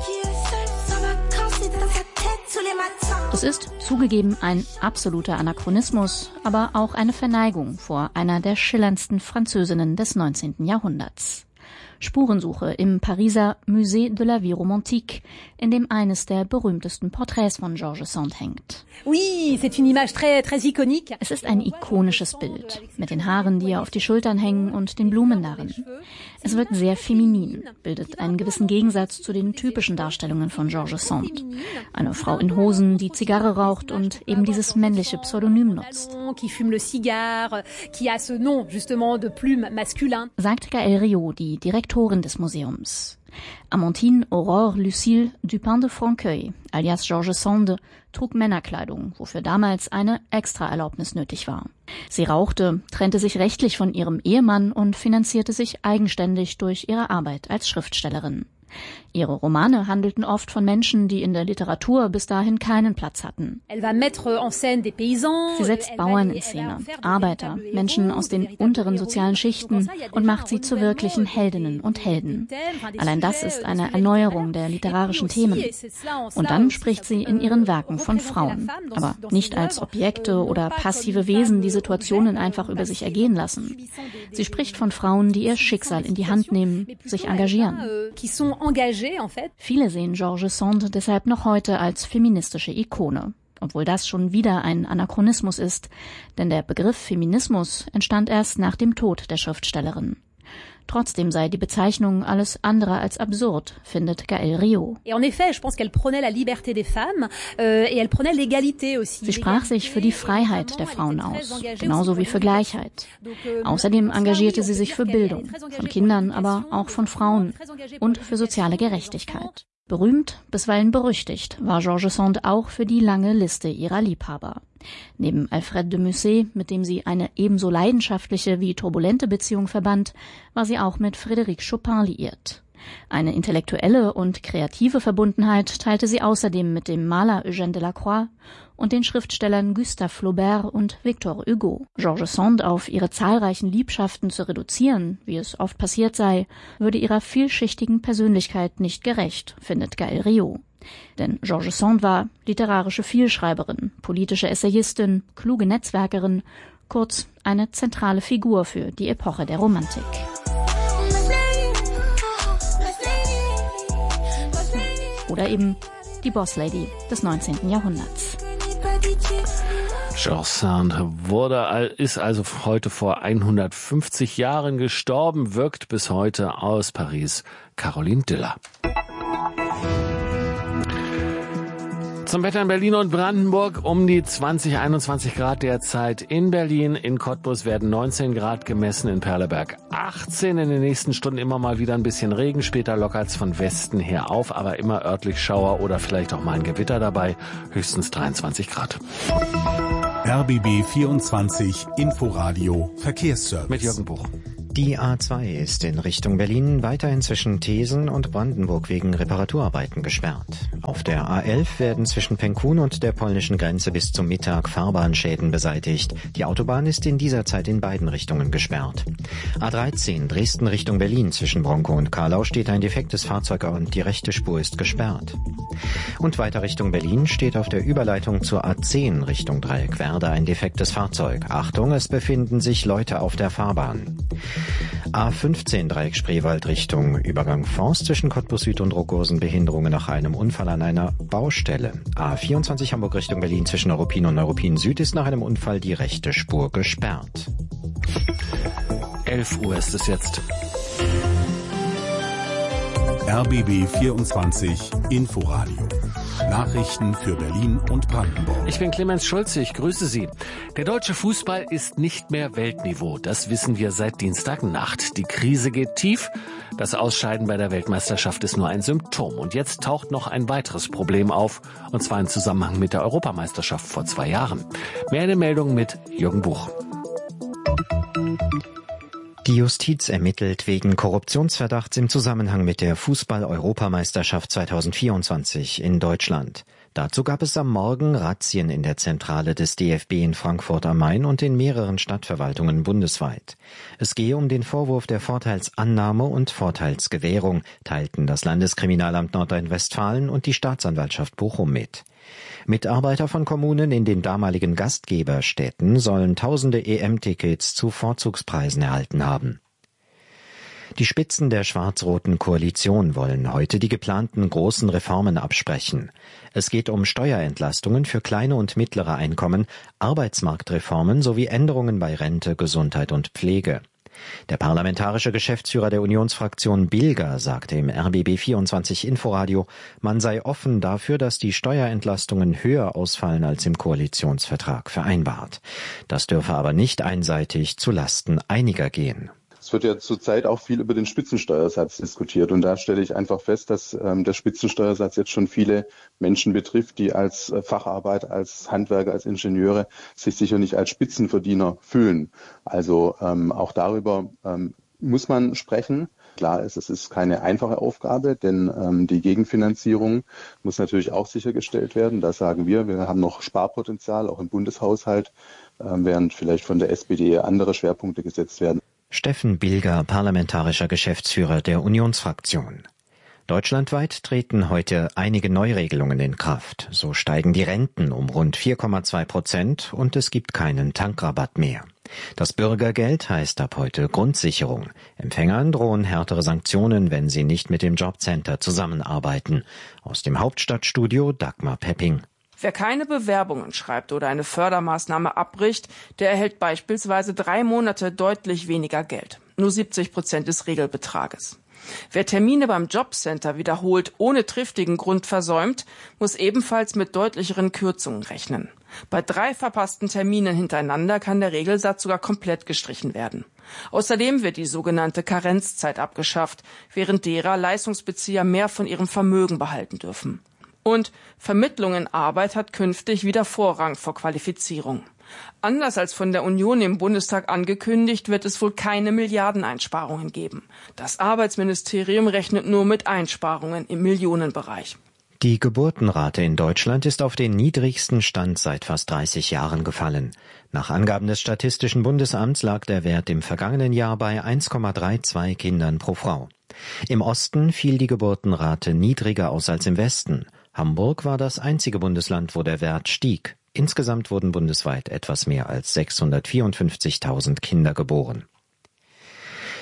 Das ist zugegeben ein absoluter Anachronismus, aber auch eine Verneigung vor einer der schillerndsten Französinnen des neunzehnten Jahrhunderts. Spurensuche im Pariser Musée de la Vie Romantique, in dem eines der berühmtesten Porträts von Georges Saint hängt. Oui, c'est une image très, très iconique. Es ist ein ikonisches Bild, mit den Haaren, die ihr auf die Schultern hängen und den Blumen darin. Es wirkt sehr feminin, bildet einen gewissen Gegensatz zu den typischen Darstellungen von Georges Saint. Eine Frau in Hosen, die Zigarre raucht und eben dieses männliche Pseudonym nutzt. Sagt Gaëlle Riot, die Direktorin des Museums. Amandine Aurore Lucille Dupin de Franqueuil, alias Georges Saint, trug Männerkleidung, wofür damals eine Extraerlaubnis nötig war. Sie rauchte, trennte sich rechtlich von ihrem Ehemann und finanzierte sich eigenständig durch ihre Arbeit als Schriftstellerin. Ihre Romane handelten oft von Menschen, die in der Literatur bis dahin keinen Platz hatten. Sie setzt Bauern in Szene, Arbeiter, Menschen aus den unteren sozialen Schichten und macht sie zu wirklichen Heldinnen und Helden. Allein das ist eine Erneuerung der literarischen Themen. Und dann spricht sie in ihren Werken von Frauen, aber nicht als Objekte oder passive Wesen, die Situationen einfach über sich ergehen lassen. Sie spricht von Frauen, die ihr Schicksal in die Hand nehmen, sich engagieren. Viele sehen Georges Saint deshalb noch heute als feministische Ikone. Obwohl das schon wieder ein Anachronismus ist, denn der Begriff Feminismus entstand erst nach dem Tod der Schriftstellerin. Trotzdem sei die Bezeichnung alles andere als absurd, findet Gaëlle Riot. Sie sprach sich für die Freiheit der Frauen aus, genauso wie für Gleichheit. Außerdem engagierte sie sich für Bildung, von Kindern, aber auch von Frauen und für soziale Gerechtigkeit. Berühmt, bisweilen berüchtigt, war Georges Saint auch für die lange Liste ihrer Liebhaber. Neben Alfred de Musset, mit dem sie eine ebenso leidenschaftliche wie turbulente Beziehung verband, war sie auch mit Frédéric Chopin liiert. Eine intellektuelle und kreative Verbundenheit teilte sie außerdem mit dem Maler Eugène Delacroix und den Schriftstellern Gustave Flaubert und Victor Hugo. Georges Saint auf ihre zahlreichen Liebschaften zu reduzieren, wie es oft passiert sei, würde ihrer vielschichtigen Persönlichkeit nicht gerecht, findet Gaëlle Riot. Denn Georges Saint war literarische Vielschreiberin, politische Essayistin, kluge Netzwerkerin, kurz eine zentrale Figur für die Epoche der Romantik. Oder eben die Bosslady des neunzehnten Jahrhunderts. Georges Sand wurde, ist also heute vor hundertfünfzig Jahren gestorben, wirkt bis heute aus Paris. Caroline Diller. Zum Wetter in Berlin und Brandenburg um die zwanzig, einundzwanzig Grad derzeit. In Berlin, in Cottbus werden neunzehn Grad gemessen, in Perleberg achtzehn. In den nächsten Stunden immer mal wieder ein bisschen Regen. Später lockert's von Westen her auf, aber immer örtlich Schauer oder vielleicht auch mal ein Gewitter dabei. Höchstens dreiundzwanzig Grad. R B B vierundzwanzig Inforadio Verkehrsservice. Mit Jürgen Buch. Die A zwei ist in Richtung Berlin weiterhin zwischen Thesen und Brandenburg wegen Reparaturarbeiten gesperrt. Auf der A elf werden zwischen Penkun und der polnischen Grenze bis zum Mittag Fahrbahnschäden beseitigt. Die Autobahn ist in dieser Zeit in beiden Richtungen gesperrt. A dreizehn Dresden Richtung Berlin zwischen Bronkow und Karlau steht ein defektes Fahrzeug und die rechte Spur ist gesperrt. Und weiter Richtung Berlin steht auf der Überleitung zur A zehn Richtung Dreieckwerder ein defektes Fahrzeug. Achtung, es befinden sich Leute auf der Fahrbahn. A fünfzehn Dreieck Spreewald Richtung Übergang Forst zwischen Cottbus Süd und Rockgursen Behinderungen nach einem Unfall an einer Baustelle. A vierundzwanzig Hamburg Richtung Berlin zwischen Neuruppin und Neuruppin Süd ist nach einem Unfall die rechte Spur gesperrt. elf Uhr ist es jetzt. R B B vierundzwanzig Inforadio. Nachrichten für Berlin und Brandenburg. Ich bin Clemens Schulze, ich grüße Sie. Der deutsche Fußball ist nicht mehr Weltniveau. Das wissen wir seit Dienstagnacht. Die Krise geht tief. Das Ausscheiden bei der Weltmeisterschaft ist nur ein Symptom. Und jetzt taucht noch ein weiteres Problem auf. Und zwar im Zusammenhang mit der Europameisterschaft vor zwei Jahren. Mehr in den Meldungen mit Jürgen Buch. Die Justiz ermittelt wegen Korruptionsverdachts im Zusammenhang mit der Fußball-Europameisterschaft zweitausendvierundzwanzig in Deutschland. Dazu gab es am Morgen Razzien in der Zentrale des D F B in Frankfurt am Main und in mehreren Stadtverwaltungen bundesweit. Es gehe um den Vorwurf der Vorteilsannahme und Vorteilsgewährung, teilten das Landeskriminalamt Nordrhein-Westfalen und die Staatsanwaltschaft Bochum mit. Mitarbeiter von Kommunen in den damaligen Gastgeberstädten sollen tausende E M-Tickets zu Vorzugspreisen erhalten haben. Die Spitzen der schwarz-roten Koalition wollen heute die geplanten großen Reformen absprechen. Es geht um Steuerentlastungen für kleine und mittlere Einkommen, Arbeitsmarktreformen sowie Änderungen bei Rente, Gesundheit und Pflege. Der parlamentarische Geschäftsführer der Unionsfraktion Bilger sagte im R B B vierundzwanzig Inforadio, man sei offen dafür, dass die Steuerentlastungen höher ausfallen als im Koalitionsvertrag vereinbart. Das dürfe aber nicht einseitig zu Lasten einiger gehen. Es wird ja zurzeit auch viel über den Spitzensteuersatz diskutiert und da stelle ich einfach fest, dass ähm, der Spitzensteuersatz jetzt schon viele Menschen betrifft, die als äh, Facharbeit, als Handwerker, als Ingenieure sich sicher nicht als Spitzenverdiener fühlen. Also ähm, auch darüber ähm, muss man sprechen. Klar ist, es ist keine einfache Aufgabe, denn ähm, die Gegenfinanzierung muss natürlich auch sichergestellt werden. Da sagen wir, wir haben noch Sparpotenzial, auch im Bundeshaushalt, äh, während vielleicht von der S P D andere Schwerpunkte gesetzt werden. Steffen Bilger, parlamentarischer Geschäftsführer der Unionsfraktion. Deutschlandweit treten heute einige Neuregelungen in Kraft. So steigen die Renten um rund vier Komma zwei Prozent und es gibt keinen Tankrabatt mehr. Das Bürgergeld heißt ab heute Grundsicherung. Empfängern drohen härtere Sanktionen, wenn sie nicht mit dem Jobcenter zusammenarbeiten. Aus dem Hauptstadtstudio Dagmar Pepping. Wer keine Bewerbungen schreibt oder eine Fördermaßnahme abbricht, der erhält beispielsweise drei Monate deutlich weniger Geld. Nur siebzig Prozent des Regelbetrages. Wer Termine beim Jobcenter wiederholt ohne triftigen Grund versäumt, muss ebenfalls mit deutlicheren Kürzungen rechnen. Bei drei verpassten Terminen hintereinander kann der Regelsatz sogar komplett gestrichen werden. Außerdem wird die sogenannte Karenzzeit abgeschafft, während derer Leistungsbezieher mehr von ihrem Vermögen behalten dürfen. Und Vermittlung in Arbeit hat künftig wieder Vorrang vor Qualifizierung. Anders als von der Union im Bundestag angekündigt, wird es wohl keine Milliardeneinsparungen geben. Das Arbeitsministerium rechnet nur mit Einsparungen im Millionenbereich. Die Geburtenrate in Deutschland ist auf den niedrigsten Stand seit fast dreißig Jahren gefallen. Nach Angaben des Statistischen Bundesamts lag der Wert im vergangenen Jahr bei eins Komma zweiunddreißig Kindern pro Frau. Im Osten fiel die Geburtenrate niedriger aus als im Westen. Hamburg war das einzige Bundesland, wo der Wert stieg. Insgesamt wurden bundesweit etwas mehr als sechshundertvierundfünfzigtausend Kinder geboren.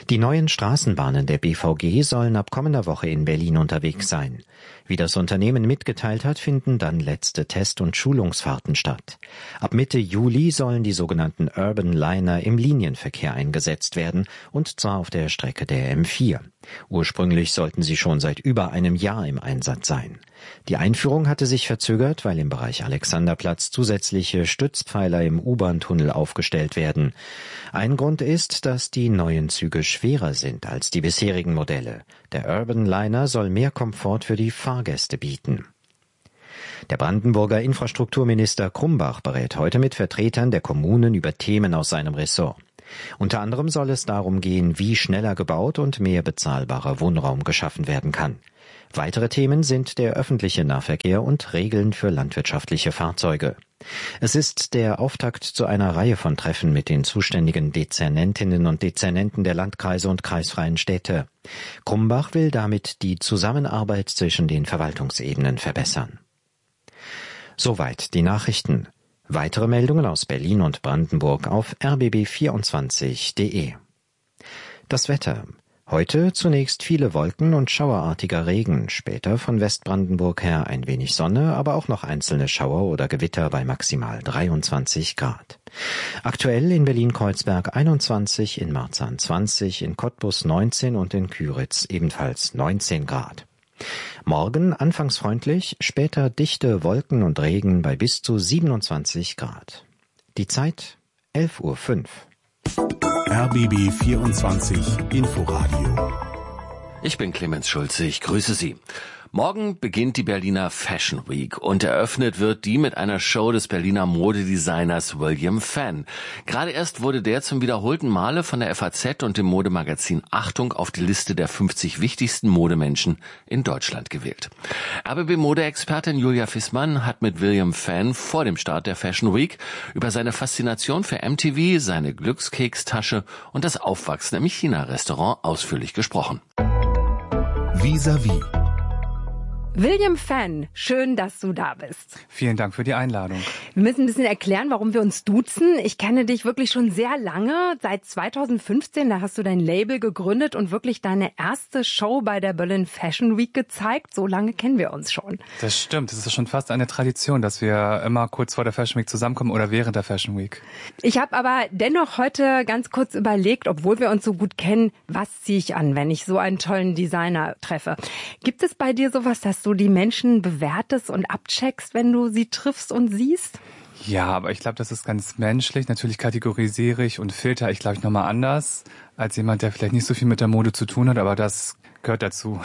Die neuen Straßenbahnen der B V G sollen ab kommender Woche in Berlin unterwegs sein. Wie das Unternehmen mitgeteilt hat, finden dann letzte Test- und Schulungsfahrten statt. Ab Mitte Juli sollen die sogenannten Urban Liner im Linienverkehr eingesetzt werden, und zwar auf der Strecke der M vier. Ursprünglich sollten sie schon seit über einem Jahr im Einsatz sein. Die Einführung hatte sich verzögert, weil im Bereich Alexanderplatz zusätzliche Stützpfeiler im U-Bahn-Tunnel aufgestellt werden. Ein Grund ist, dass die neuen Züge schwerer sind als die bisherigen Modelle. Der Urban Liner soll mehr Komfort für die Fahrgäste bieten. Der Brandenburger Infrastrukturminister Krumbach berät heute mit Vertretern der Kommunen über Themen aus seinem Ressort. Unter anderem soll es darum gehen, wie schneller gebaut und mehr bezahlbarer Wohnraum geschaffen werden kann. Weitere Themen sind der öffentliche Nahverkehr und Regeln für landwirtschaftliche Fahrzeuge. Es ist der Auftakt zu einer Reihe von Treffen mit den zuständigen Dezernentinnen und Dezernenten der Landkreise und kreisfreien Städte. Krumbach will damit die Zusammenarbeit zwischen den Verwaltungsebenen verbessern. Soweit die Nachrichten. Weitere Meldungen aus Berlin und Brandenburg auf r b b vierundzwanzig punkt d e. Das Wetter. Heute zunächst viele Wolken und schauerartiger Regen, später von Westbrandenburg her ein wenig Sonne, aber auch noch einzelne Schauer oder Gewitter bei maximal dreiundzwanzig Grad. Aktuell in Berlin-Kreuzberg einundzwanzig, in Marzahn zwanzig, in Cottbus neunzehn und in Küritz ebenfalls neunzehn Grad. Morgen anfangs freundlich, später dichte Wolken und Regen bei bis zu siebenundzwanzig Grad. Die Zeit elf Uhr fünf. R B B vierundzwanzig Inforadio. Ich bin Clemens Schulze, ich grüße Sie. Morgen beginnt die Berliner Fashion Week und eröffnet wird die mit einer Show des Berliner Modedesigners William Fenn. Gerade erst wurde der zum wiederholten Male von der F A Z und dem Modemagazin Achtung auf die Liste der fünfzig wichtigsten Modemenschen in Deutschland gewählt. R B B-Modeexpertin Julia Fissmann hat mit William Fenn vor dem Start der Fashion Week über seine Faszination für M T V, seine Glückskeks-Tasche und das Aufwachsen im China-Restaurant ausführlich gesprochen. Vis-à-vis. William Fenn, schön, dass du da bist. Vielen Dank für die Einladung. Wir müssen ein bisschen erklären, warum wir uns duzen. Ich kenne dich wirklich schon sehr lange. Seit zweitausendfünfzehn, da hast du dein Label gegründet und wirklich deine erste Show bei der Berlin Fashion Week gezeigt. So lange kennen wir uns schon. Das stimmt. Das ist schon fast eine Tradition, dass wir immer kurz vor der Fashion Week zusammenkommen oder während der Fashion Week. Ich habe aber dennoch heute ganz kurz überlegt, obwohl wir uns so gut kennen, was ziehe ich an, wenn ich so einen tollen Designer treffe. Gibt es bei dir sowas, dass du die Menschen bewertest und abcheckst, wenn du sie triffst und siehst? Ja, aber ich glaube, das ist ganz menschlich. Natürlich kategorisiere ich und filter ich, glaube ich, nochmal anders als jemand, der vielleicht nicht so viel mit der Mode zu tun hat, aber das gehört dazu.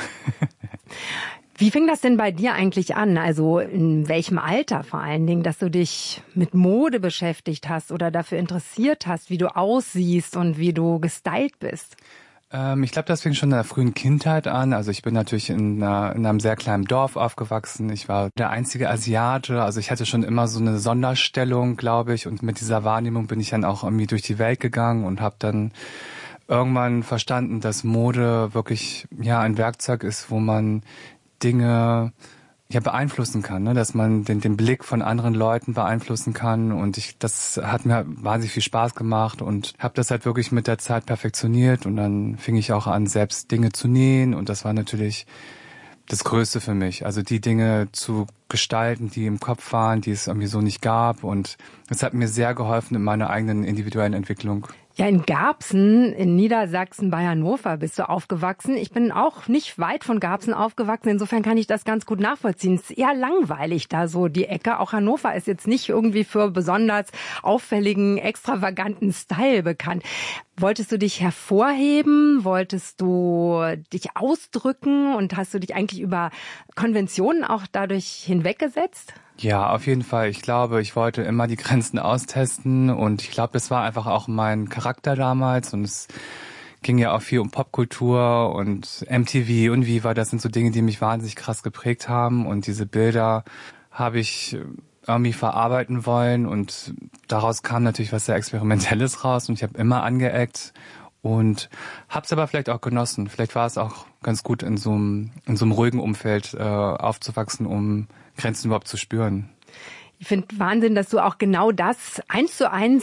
Wie fing das denn bei dir eigentlich an? Also in welchem Alter vor allen Dingen, dass du dich mit Mode beschäftigt hast oder dafür interessiert hast, wie du aussiehst und wie du gestylt bist? Ich glaube, das fing schon in der frühen Kindheit an. Also ich bin natürlich in, einer, in einem sehr kleinen Dorf aufgewachsen. Ich war der einzige Asiate. Also ich hatte schon immer so eine Sonderstellung, glaube ich. Und mit dieser Wahrnehmung bin ich dann auch irgendwie durch die Welt gegangen und habe dann irgendwann verstanden, dass Mode wirklich ja ein Werkzeug ist, wo man Dinge ja beeinflussen kann, ne? Dass man den, den Blick von anderen Leuten beeinflussen kann, und ich das hat mir wahnsinnig viel Spaß gemacht und habe das halt wirklich mit der Zeit perfektioniert, und dann fing ich auch an, selbst Dinge zu nähen, und das war natürlich das Größte für mich, also die Dinge zu gestalten, die im Kopf waren, die es irgendwie so nicht gab, und das hat mir sehr geholfen in meiner eigenen individuellen Entwicklung. Ja, in Garbsen, in Niedersachsen bei Hannover bist du aufgewachsen. Ich bin auch nicht weit von Garbsen aufgewachsen. Insofern kann ich das ganz gut nachvollziehen. Es ist eher langweilig da so die Ecke. Auch Hannover ist jetzt nicht irgendwie für besonders auffälligen, extravaganten Style bekannt. Wolltest du dich hervorheben? Wolltest du dich ausdrücken? Und hast du dich eigentlich über Konventionen auch dadurch hinweggesetzt? Ja, auf jeden Fall. Ich glaube, ich wollte immer die Grenzen austesten, und ich glaube, das war einfach auch mein Charakter damals, und es ging ja auch viel um Popkultur und M T V und Viva. Das sind so Dinge, die mich wahnsinnig krass geprägt haben, und diese Bilder habe ich irgendwie verarbeiten wollen, und daraus kam natürlich was sehr Experimentelles raus, und ich habe immer angeeckt und habe es aber vielleicht auch genossen. Vielleicht war es auch ganz gut, in so einem, in so einem ruhigen Umfeld äh, aufzuwachsen, um Grenzen überhaupt zu spüren. Ich finde Wahnsinn, dass du auch genau das eins zu eins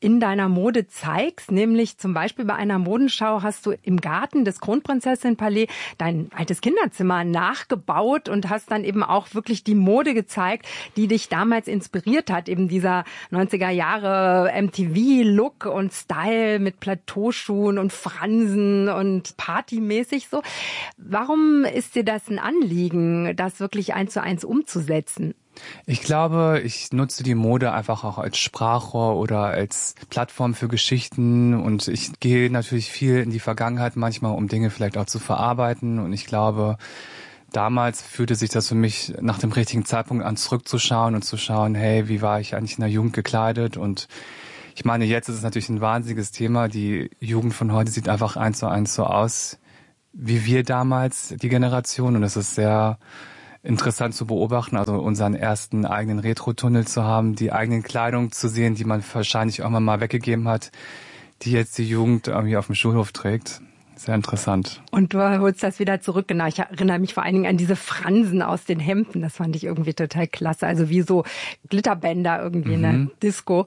in deiner Mode zeigst, nämlich zum Beispiel bei einer Modenschau hast du im Garten des Kronprinzessin-Palais dein altes Kinderzimmer nachgebaut und hast dann eben auch wirklich die Mode gezeigt, die dich damals inspiriert hat, eben dieser neunziger Jahre M T V-Look und Style mit Plateauschuhen und Fransen und partymäßig so. Warum ist dir das ein Anliegen, das wirklich eins zu eins umzusetzen? Ich glaube, ich nutze die Mode einfach auch als Sprachrohr oder als Plattform für Geschichten und ich gehe natürlich viel in die Vergangenheit manchmal, um Dinge vielleicht auch zu verarbeiten und ich glaube, damals fühlte sich das für mich nach dem richtigen Zeitpunkt an, zurückzuschauen und zu schauen, hey, wie war ich eigentlich in der Jugend gekleidet? Und ich meine, jetzt ist es natürlich ein wahnsinniges Thema. Die Jugend von heute sieht einfach eins zu eins so aus, wie wir damals, die Generation. Und es ist sehr interessant zu beobachten, also unseren ersten eigenen Retro-Tunnel zu haben, die eigenen Kleidung zu sehen, die man wahrscheinlich auch mal weggegeben hat, die jetzt die Jugend irgendwie auf dem Schulhof trägt. Sehr interessant. Und du holst das wieder zurück. Genau, ich erinnere mich vor allen Dingen an diese Fransen aus den Hemden. Das fand ich irgendwie total klasse. Also wie so Glitterbänder irgendwie mhm. in der Disco.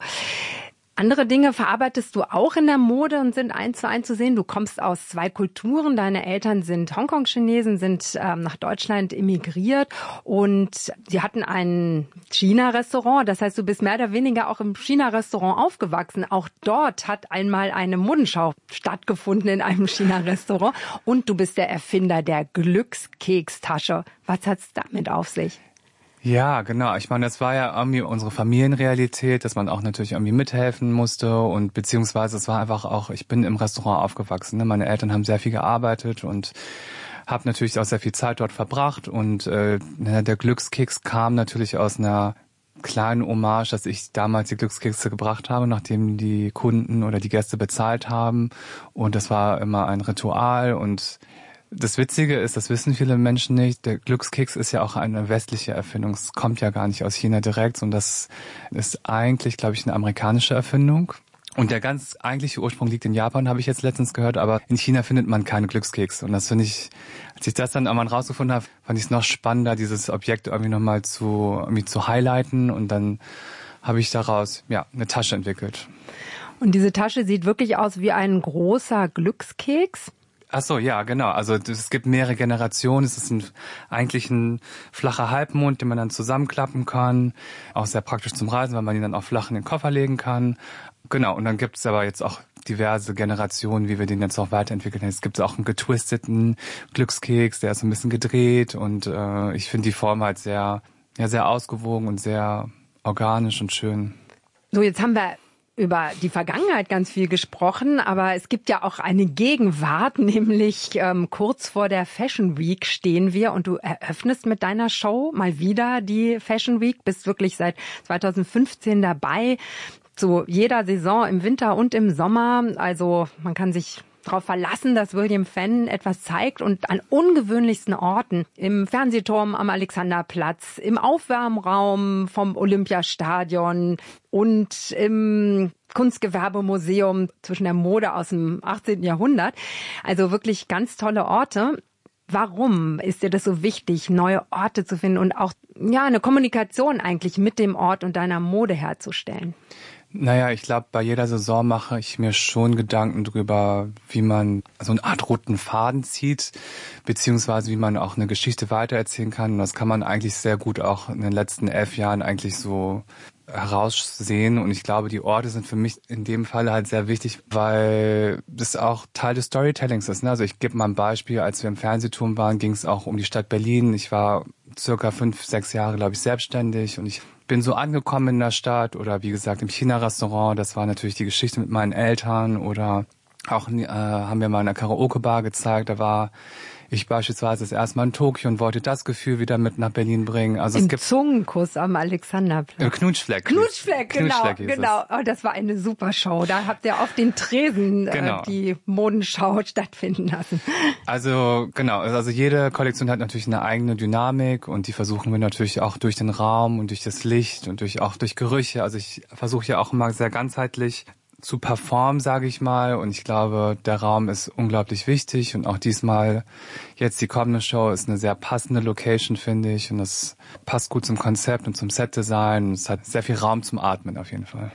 Andere Dinge verarbeitest du auch in der Mode und sind eins zu eins zu sehen. Du kommst aus zwei Kulturen. Deine Eltern sind Hongkong-Chinesen, sind ähm, nach Deutschland emigriert und sie hatten ein China-Restaurant. Das heißt, du bist mehr oder weniger auch im China-Restaurant aufgewachsen. Auch dort hat einmal eine Modenschau stattgefunden in einem China-Restaurant. Und du bist der Erfinder der Glückskeks-Tasche. Was hat's damit auf sich? Ja, genau. Ich meine, das war ja irgendwie unsere Familienrealität, dass man auch natürlich irgendwie mithelfen musste und beziehungsweise es war einfach auch, ich bin im Restaurant aufgewachsen. Ne? Meine Eltern haben sehr viel gearbeitet und habe natürlich auch sehr viel Zeit dort verbracht und äh, der Glückskeks kam natürlich aus einer kleinen Hommage, dass ich damals die Glückskekse gebracht habe, nachdem die Kunden oder die Gäste bezahlt haben und das war immer ein Ritual und das Witzige ist, das wissen viele Menschen nicht, der Glückskeks ist ja auch eine westliche Erfindung. Es kommt ja gar nicht aus China direkt, sondern das ist eigentlich, glaube ich, eine amerikanische Erfindung. Und der ganz eigentliche Ursprung liegt in Japan, habe ich jetzt letztens gehört, aber in China findet man keine Glückskeks. Und das finde ich, als ich das dann einmal rausgefunden habe, fand ich es noch spannender, dieses Objekt irgendwie nochmal zu, irgendwie zu highlighten. Und dann habe ich daraus, ja, eine Tasche entwickelt. Und diese Tasche sieht wirklich aus wie ein großer Glückskeks? Ach so, ja, genau. Also es gibt mehrere Generationen. Es ist ein, eigentlich ein flacher Halbmond, den man dann zusammenklappen kann. Auch sehr praktisch zum Reisen, weil man ihn dann auch flach in den Koffer legen kann. Genau, und dann gibt es aber jetzt auch diverse Generationen, wie wir den jetzt auch weiterentwickeln. Es gibt auch einen getwisteten Glückskeks, der ist ein bisschen gedreht. Und äh, ich finde die Form halt sehr, ja, sehr ausgewogen und sehr organisch und schön. So, jetzt haben wir über die Vergangenheit ganz viel gesprochen, aber es gibt ja auch eine Gegenwart, nämlich ähm, kurz vor der Fashion Week stehen wir und du eröffnest mit deiner Show mal wieder die Fashion Week, bist wirklich seit zweitausendfünfzehn dabei, zu jeder Saison im Winter und im Sommer, also man kann sich darauf verlassen, dass William Fenn etwas zeigt und an ungewöhnlichsten Orten. Im Fernsehturm am Alexanderplatz, im Aufwärmraum vom Olympiastadion und im Kunstgewerbemuseum zwischen der Mode aus dem achtzehnten Jahrhundert. Also wirklich ganz tolle Orte. Warum ist dir das so wichtig, neue Orte zu finden und auch ja eine Kommunikation eigentlich mit dem Ort und deiner Mode herzustellen? Naja, ich glaube, bei jeder Saison mache ich mir schon Gedanken drüber, wie man so eine Art roten Faden zieht, beziehungsweise wie man auch eine Geschichte weitererzählen kann. Und das kann man eigentlich sehr gut auch in den letzten elf Jahren eigentlich so heraussehen. Und ich glaube, die Orte sind für mich in dem Fall halt sehr wichtig, weil das auch Teil des Storytellings ist. Ne? Also ich gebe mal ein Beispiel, als wir im Fernsehturm waren, ging es auch um die Stadt Berlin. Ich war circa fünf, sechs Jahre, glaube ich, selbstständig und ich bin so angekommen in der Stadt oder wie gesagt im China-Restaurant. Das war natürlich die Geschichte mit meinen Eltern oder auch äh, haben wir mal in einer Karaoke-Bar gezeigt. Da war ich beispielsweise das erste Mal in Tokio und wollte das Gefühl wieder mit nach Berlin bringen. Also Im es gibt Zungenkuss am Alexanderplatz. Äh, Knutschfleck. Knutschfleck, genau, Knutschfleck genau. Oh, das war eine super Show. Da habt ihr auf den Tresen genau. äh, die Modenschau stattfinden lassen. Also genau, also jede Kollektion hat natürlich eine eigene Dynamik und die versuchen wir natürlich auch durch den Raum und durch das Licht und durch auch durch Gerüche. Also ich versuche ja auch immer sehr ganzheitlich zu performen, sage ich mal. Und ich glaube, der Raum ist unglaublich wichtig. Und auch diesmal, jetzt die kommende Show, ist eine sehr passende Location, finde ich. Und das passt gut zum Konzept und zum Setdesign. Und es hat sehr viel Raum zum Atmen auf jeden Fall.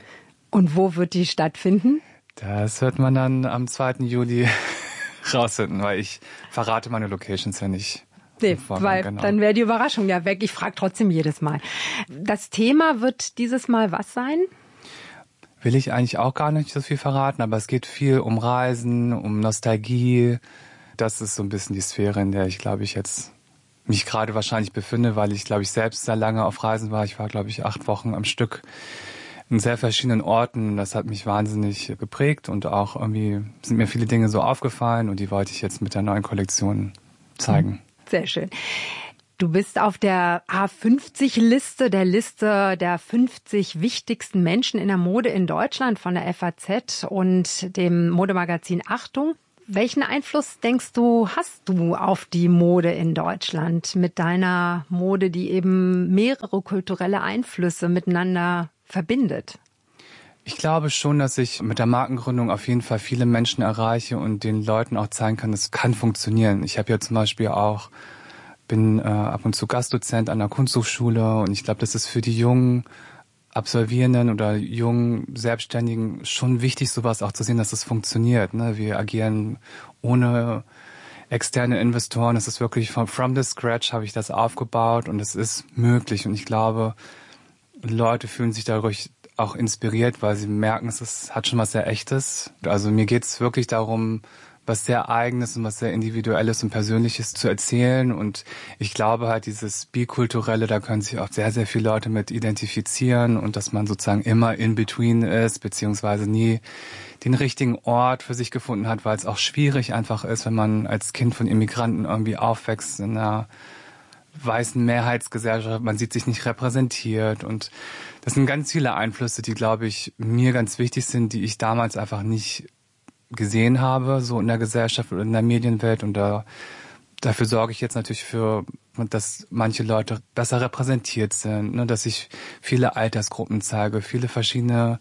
Und wo wird die stattfinden? Das wird man dann am zweiten Juli rausfinden, weil ich verrate meine Locations ja nicht. Nee, weil genau. Dann wäre die Überraschung ja weg. Ich frage trotzdem jedes Mal. Das Thema wird dieses Mal was sein? Will ich eigentlich auch gar nicht so viel verraten, aber es geht viel um Reisen, um Nostalgie. Das ist so ein bisschen die Sphäre, in der ich, glaube ich, jetzt mich gerade wahrscheinlich befinde, weil ich, glaube ich, selbst sehr lange auf Reisen war. Ich war, glaube ich, acht Wochen am Stück in sehr verschiedenen Orten. Das hat mich wahnsinnig geprägt und auch irgendwie sind mir viele Dinge so aufgefallen und die wollte ich jetzt mit der neuen Kollektion zeigen. Sehr schön. Du bist auf der A fünfzig Liste, der Liste der fünfzig wichtigsten Menschen in der Mode in Deutschland von der F A Z und dem Modemagazin Achtung. Welchen Einfluss, denkst du, hast du auf die Mode in Deutschland mit deiner Mode, die eben mehrere kulturelle Einflüsse miteinander verbindet? Ich glaube schon, dass ich mit der Markengründung auf jeden Fall viele Menschen erreiche und den Leuten auch zeigen kann, es kann funktionieren. Ich habe ja zum Beispiel auch, bin äh, ab und zu Gastdozent an der Kunsthochschule und ich glaube, das ist für die jungen Absolvierenden oder jungen Selbstständigen schon wichtig, sowas auch zu sehen, dass es funktioniert. Ne? Wir agieren ohne externe Investoren. Es ist wirklich from, from the scratch habe ich das aufgebaut und es ist möglich. Und ich glaube, Leute fühlen sich dadurch auch inspiriert, weil sie merken, es ist, hat schon was sehr Echtes. Also mir geht es wirklich darum, was sehr Eigenes und was sehr Individuelles und Persönliches zu erzählen. Und ich glaube halt, dieses Bikulturelle, da können sich auch sehr, sehr viele Leute mit identifizieren und dass man sozusagen immer in between ist, beziehungsweise nie den richtigen Ort für sich gefunden hat, weil es auch schwierig einfach ist, wenn man als Kind von Immigranten irgendwie aufwächst in einer weißen Mehrheitsgesellschaft, man sieht sich nicht repräsentiert und das sind ganz viele Einflüsse, die, glaube ich, mir ganz wichtig sind, die ich damals einfach nicht gesehen habe, so in der Gesellschaft oder in der Medienwelt und da, dafür sorge ich jetzt natürlich für, dass manche Leute besser repräsentiert sind, ne, dass ich viele Altersgruppen zeige, viele verschiedene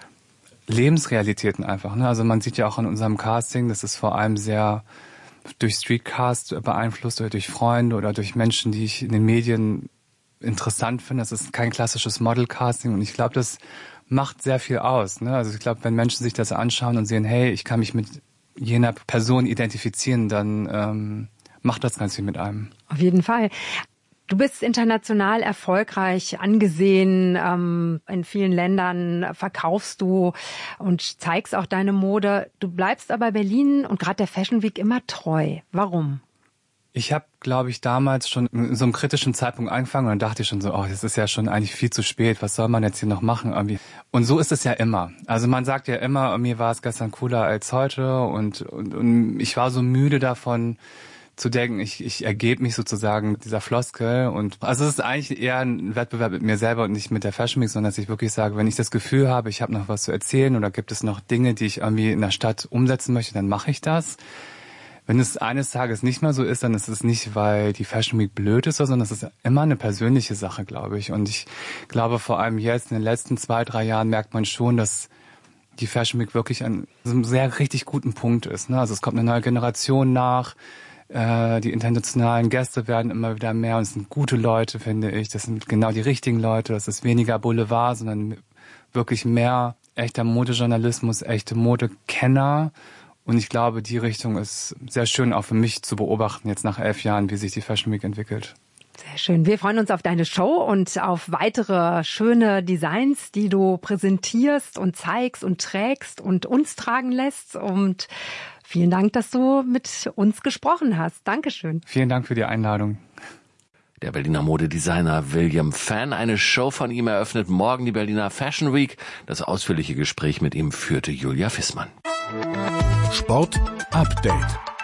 Lebensrealitäten einfach, ne, also man sieht ja auch an unserem Casting, das ist vor allem sehr durch Streetcast beeinflusst oder durch Freunde oder durch Menschen, die ich in den Medien interessant finde. Das ist kein klassisches Model-Casting und ich glaube, das macht sehr viel aus. Ne? Also ich glaube, wenn Menschen sich das anschauen und sehen, hey, ich kann mich mit jener Person identifizieren, dann ähm, macht das ganz viel mit einem. Auf jeden Fall. Du bist international erfolgreich angesehen, ähm, in vielen Ländern verkaufst du und zeigst auch deine Mode. Du bleibst aber Berlin und gerade der Fashion Week immer treu. Warum? Ich habe, glaube ich, damals schon in so einem kritischen Zeitpunkt angefangen und dann dachte ich schon so, oh, das ist ja schon eigentlich viel zu spät, was soll man jetzt hier noch machen irgendwie? Und so ist es ja immer. Also man sagt ja immer, mir war es gestern cooler als heute und, und, und ich war so müde davon, zu denken, ich, ich ergebe mich sozusagen dieser Floskel und also es ist eigentlich eher ein Wettbewerb mit mir selber und nicht mit der Fashion Week, sondern dass ich wirklich sage, wenn ich das Gefühl habe, ich habe noch was zu erzählen oder gibt es noch Dinge, die ich irgendwie in der Stadt umsetzen möchte, dann mache ich das. Wenn es eines Tages nicht mehr so ist, dann ist es nicht, weil die Fashion Week blöd ist, sondern es ist immer eine persönliche Sache, glaube ich. Und ich glaube vor allem jetzt in den letzten zwei, drei Jahren merkt man schon, dass die Fashion Week wirklich an einem sehr richtig guten Punkt ist. Ne? Also es kommt eine neue Generation nach. Die internationalen Gäste werden immer wieder mehr und es sind gute Leute, finde ich. Das sind genau die richtigen Leute. Das ist weniger Boulevard, sondern wirklich mehr echter Modejournalismus, echte Modekenner. Und ich glaube, die Richtung ist sehr schön auch für mich zu beobachten, jetzt nach elf Jahren, wie sich die Fashion Week entwickelt. Sehr schön. Wir freuen uns auf deine Show und auf weitere schöne Designs, die du präsentierst und zeigst und trägst und uns tragen lässt. Und vielen Dank, dass du mit uns gesprochen hast. Dankeschön. Vielen Dank für die Einladung. Der Berliner Modedesigner William Fan. Eine Show von ihm eröffnet morgen die Berliner Fashion Week. Das ausführliche Gespräch mit ihm führte Julia Fissmann. Sport Update.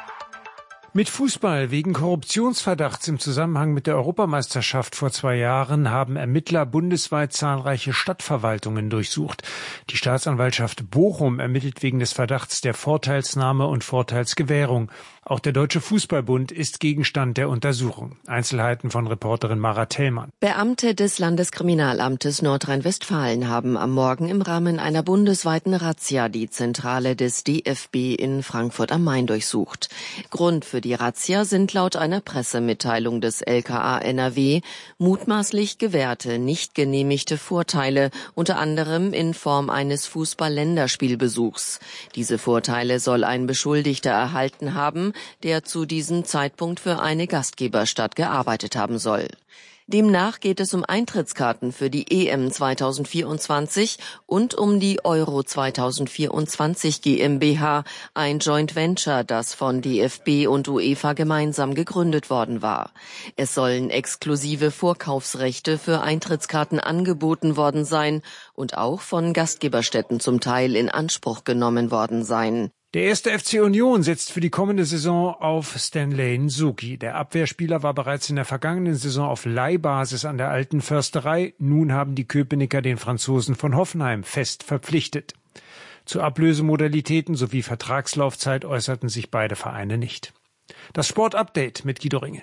Mit Fußball wegen Korruptionsverdachts im Zusammenhang mit der Europameisterschaft vor zwei Jahren haben Ermittler bundesweit zahlreiche Stadtverwaltungen durchsucht. Die Staatsanwaltschaft Bochum ermittelt wegen des Verdachts der Vorteilsnahme und Vorteilsgewährung. Auch der Deutsche Fußballbund ist Gegenstand der Untersuchung. Einzelheiten von Reporterin Mara Tellmann. Beamte des Landeskriminalamtes Nordrhein-Westfalen haben am Morgen im Rahmen einer bundesweiten Razzia die Zentrale des D F B in Frankfurt am Main durchsucht. Grund für die Razzia sind laut einer Pressemitteilung des L K A N R W mutmaßlich gewährte, nicht genehmigte Vorteile, unter anderem in Form eines Fußball-Länderspielbesuchs. Diese Vorteile soll ein Beschuldigter erhalten haben, der zu diesem Zeitpunkt für eine Gastgeberstadt gearbeitet haben soll. Demnach geht es um Eintrittskarten für die E M zweitausendvierundzwanzig und um die Euro zweitausendvierundzwanzig GmbH, ein Joint Venture, das von D F B und UEFA gemeinsam gegründet worden war. Es sollen exklusive Vorkaufsrechte für Eintrittskarten angeboten worden sein und auch von Gastgeberstätten zum Teil in Anspruch genommen worden sein. Der erste F C Union setzt für die kommende Saison auf Stanley Nsuki. Der Abwehrspieler war bereits in der vergangenen Saison auf Leihbasis an der Alten Försterei. Nun haben die Köpenicker den Franzosen von Hoffenheim fest verpflichtet. Zu Ablösemodalitäten sowie Vertragslaufzeit äußerten sich beide Vereine nicht. Das Sportupdate mit Guido Ringe.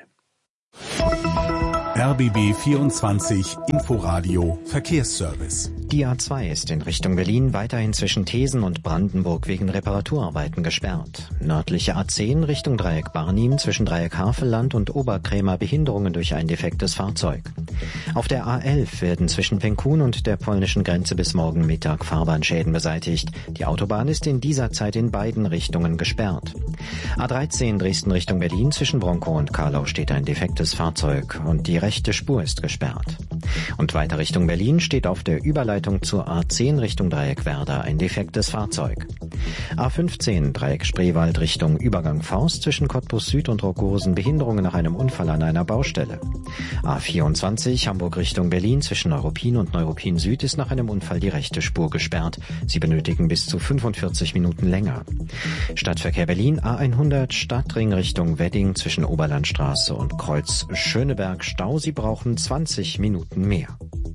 R B B vierundzwanzig Inforadio Verkehrsservice. Die A zwei ist in Richtung Berlin weiterhin zwischen Thesen und Brandenburg wegen Reparaturarbeiten gesperrt. Nördliche A zehn Richtung Dreieck Barnim zwischen Dreieck Havelland und Oberkrämer Behinderungen durch ein defektes Fahrzeug. Auf der A elf werden zwischen Penkun und der polnischen Grenze bis morgen Mittag Fahrbahnschäden beseitigt. Die Autobahn ist in dieser Zeit in beiden Richtungen gesperrt. A dreizehn Dresden Richtung Berlin zwischen Bronkow und Karlau steht ein defektes Fahrzeug und die rechte Spur ist gesperrt. Und weiter Richtung Berlin steht auf der Überleitung zur A zehn Richtung Dreieck Werder ein defektes Fahrzeug. A fünfzehn Dreieck Spreewald Richtung Übergang Forst zwischen Cottbus Süd und Rockhosen Behinderungen nach einem Unfall an einer Baustelle. A vierundzwanzig Hamburg Richtung Berlin zwischen Neuruppin und Neuruppin Süd ist nach einem Unfall die rechte Spur gesperrt. Sie benötigen bis zu fünfundvierzig Minuten länger. Stadtverkehr Berlin A hundert Stadtring Richtung Wedding zwischen Oberlandstraße und Kreuz Schöneberg Stau. Sie brauchen zwanzig Minuten mehr.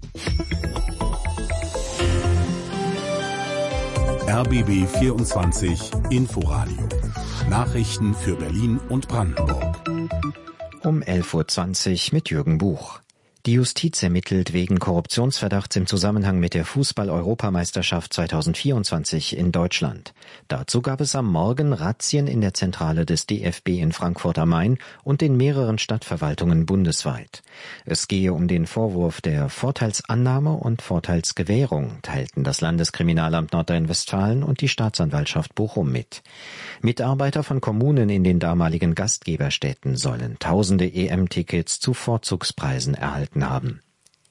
R B B vierundzwanzig Inforadio. Nachrichten für Berlin und Brandenburg. Um elf Uhr zwanzig mit Jürgen Buch. Die Justiz ermittelt wegen Korruptionsverdachts im Zusammenhang mit der Fußball-Europameisterschaft zweitausendvierundzwanzig in Deutschland. Dazu gab es am Morgen Razzien in der Zentrale des D F B in Frankfurt am Main und in mehreren Stadtverwaltungen bundesweit. Es gehe um den Vorwurf der Vorteilsannahme und Vorteilsgewährung, teilten das Landeskriminalamt Nordrhein-Westfalen und die Staatsanwaltschaft Bochum mit. Mitarbeiter von Kommunen in den damaligen Gastgeberstädten sollen tausende E M-Tickets zu Vorzugspreisen erhalten haben.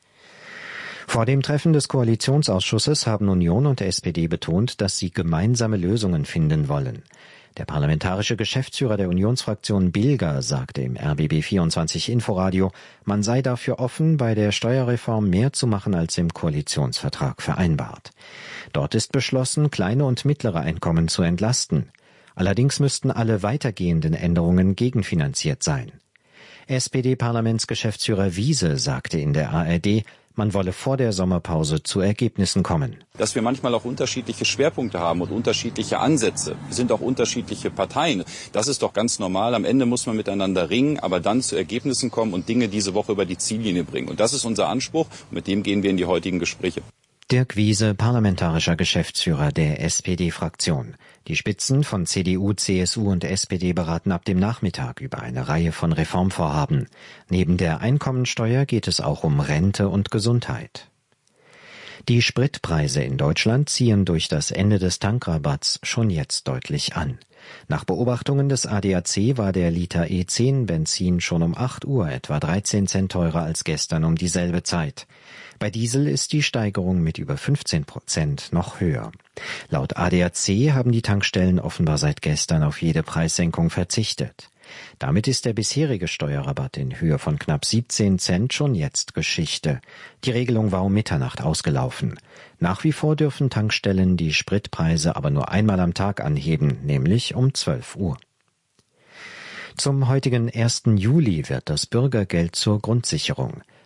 Vor dem Treffen des Koalitionsausschusses haben Union und S P D betont, dass sie gemeinsame Lösungen finden wollen. Der parlamentarische Geschäftsführer der Unionsfraktion Bilger sagte im R B B vierundzwanzig Inforadio, man sei dafür offen, bei der Steuerreform mehr zu machen als im Koalitionsvertrag vereinbart. Dort ist beschlossen, kleine und mittlere Einkommen zu entlasten. Allerdings müssten alle weitergehenden Änderungen gegenfinanziert sein. S P D-Parlamentsgeschäftsführer Wiese sagte in der A R D, man wolle vor der Sommerpause zu Ergebnissen kommen. Dass wir manchmal auch unterschiedliche Schwerpunkte haben und unterschiedliche Ansätze. Wir sind auch unterschiedliche Parteien. Das ist doch ganz normal. Am Ende muss man miteinander ringen, aber dann zu Ergebnissen kommen und Dinge diese Woche über die Ziellinie bringen. Und das ist unser Anspruch. Und mit dem gehen wir in die heutigen Gespräche. Dirk Wiese, parlamentarischer Geschäftsführer der S P D-Fraktion. Die Spitzen von C D U, C S U und S P D beraten ab dem Nachmittag über eine Reihe von Reformvorhaben. Neben der Einkommensteuer geht es auch um Rente und Gesundheit. Die Spritpreise in Deutschland ziehen durch das Ende des Tankrabatts schon jetzt deutlich an. Nach Beobachtungen des A D A C war der Liter E zehn Benzin schon um acht Uhr etwa dreizehn Cent teurer als gestern um dieselbe Zeit. Bei Diesel ist die Steigerung mit über fünfzehn Prozent noch höher. Laut A D A C haben die Tankstellen offenbar seit gestern auf jede Preissenkung verzichtet. Damit ist der bisherige Steuerrabatt in Höhe von knapp siebzehn Cent schon jetzt Geschichte. Die Regelung war um Mitternacht ausgelaufen. Nach wie vor dürfen Tankstellen die Spritpreise aber nur einmal am Tag anheben, nämlich um zwölf Uhr. Zum heutigen ersten Juli wird das Bürgergeld zur Grundsicherung.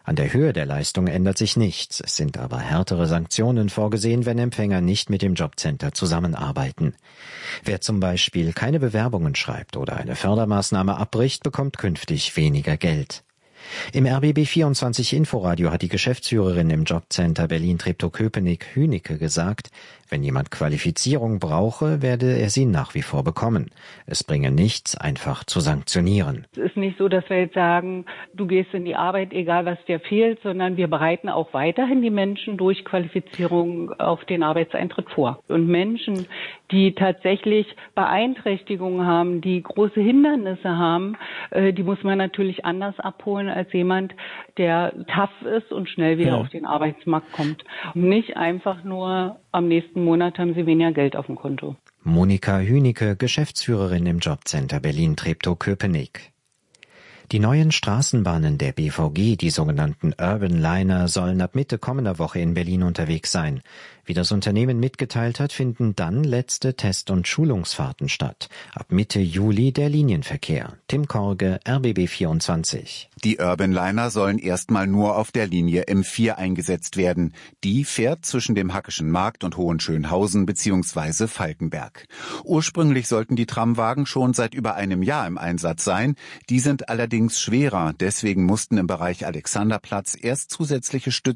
An der Höhe der Leistung ändert sich nichts. Es sind aber härtere Sanktionen vorgesehen, wenn Empfänger nicht mit dem Jobcenter zusammenarbeiten. Wer zum Beispiel keine Bewerbungen schreibt oder eine Fördermaßnahme abbricht, bekommt künftig weniger Geld. Im R B B vierundzwanzig Inforadio hat die Geschäftsführerin im Jobcenter Berlin-Treptow-Köpenick Hünecke gesagt, wenn jemand Qualifizierung brauche, werde er sie nach wie vor bekommen. Es bringe nichts, einfach zu sanktionieren. Es ist nicht so, dass wir jetzt sagen, du gehst in die Arbeit, egal was dir fehlt, sondern wir bereiten auch weiterhin die Menschen durch Qualifizierung auf den Arbeitseintritt vor. Und Menschen, die tatsächlich Beeinträchtigungen haben, die große Hindernisse haben, die muss man natürlich anders abholen als jemand, der tough ist und schnell wieder ja. auf den Arbeitsmarkt kommt. Und nicht einfach nur am nächsten Monat haben sie weniger Geld auf dem Konto. Monika Hünecke, Geschäftsführerin im Jobcenter Berlin-Treptow-Köpenick. Die neuen Straßenbahnen der B V G, die sogenannten Urban Liner, sollen ab Mitte kommender Woche in Berlin unterwegs sein. Wie das Unternehmen mitgeteilt hat, finden dann letzte Test- und Schulungsfahrten statt. Ab Mitte Juli der Linienverkehr. Tim Korge, R B B vierundzwanzig. Die Urban Liner sollen erstmal nur auf der Linie M vier eingesetzt werden. Die fährt zwischen dem Hackischen Markt und Hohenschönhausen bzw. Falkenberg. Ursprünglich sollten die Tramwagen schon seit über einem Jahr im Einsatz sein. Die sind allerdings schwerer. Deswegen mussten im Bereich Alexanderplatz erst zusätzliche Stützen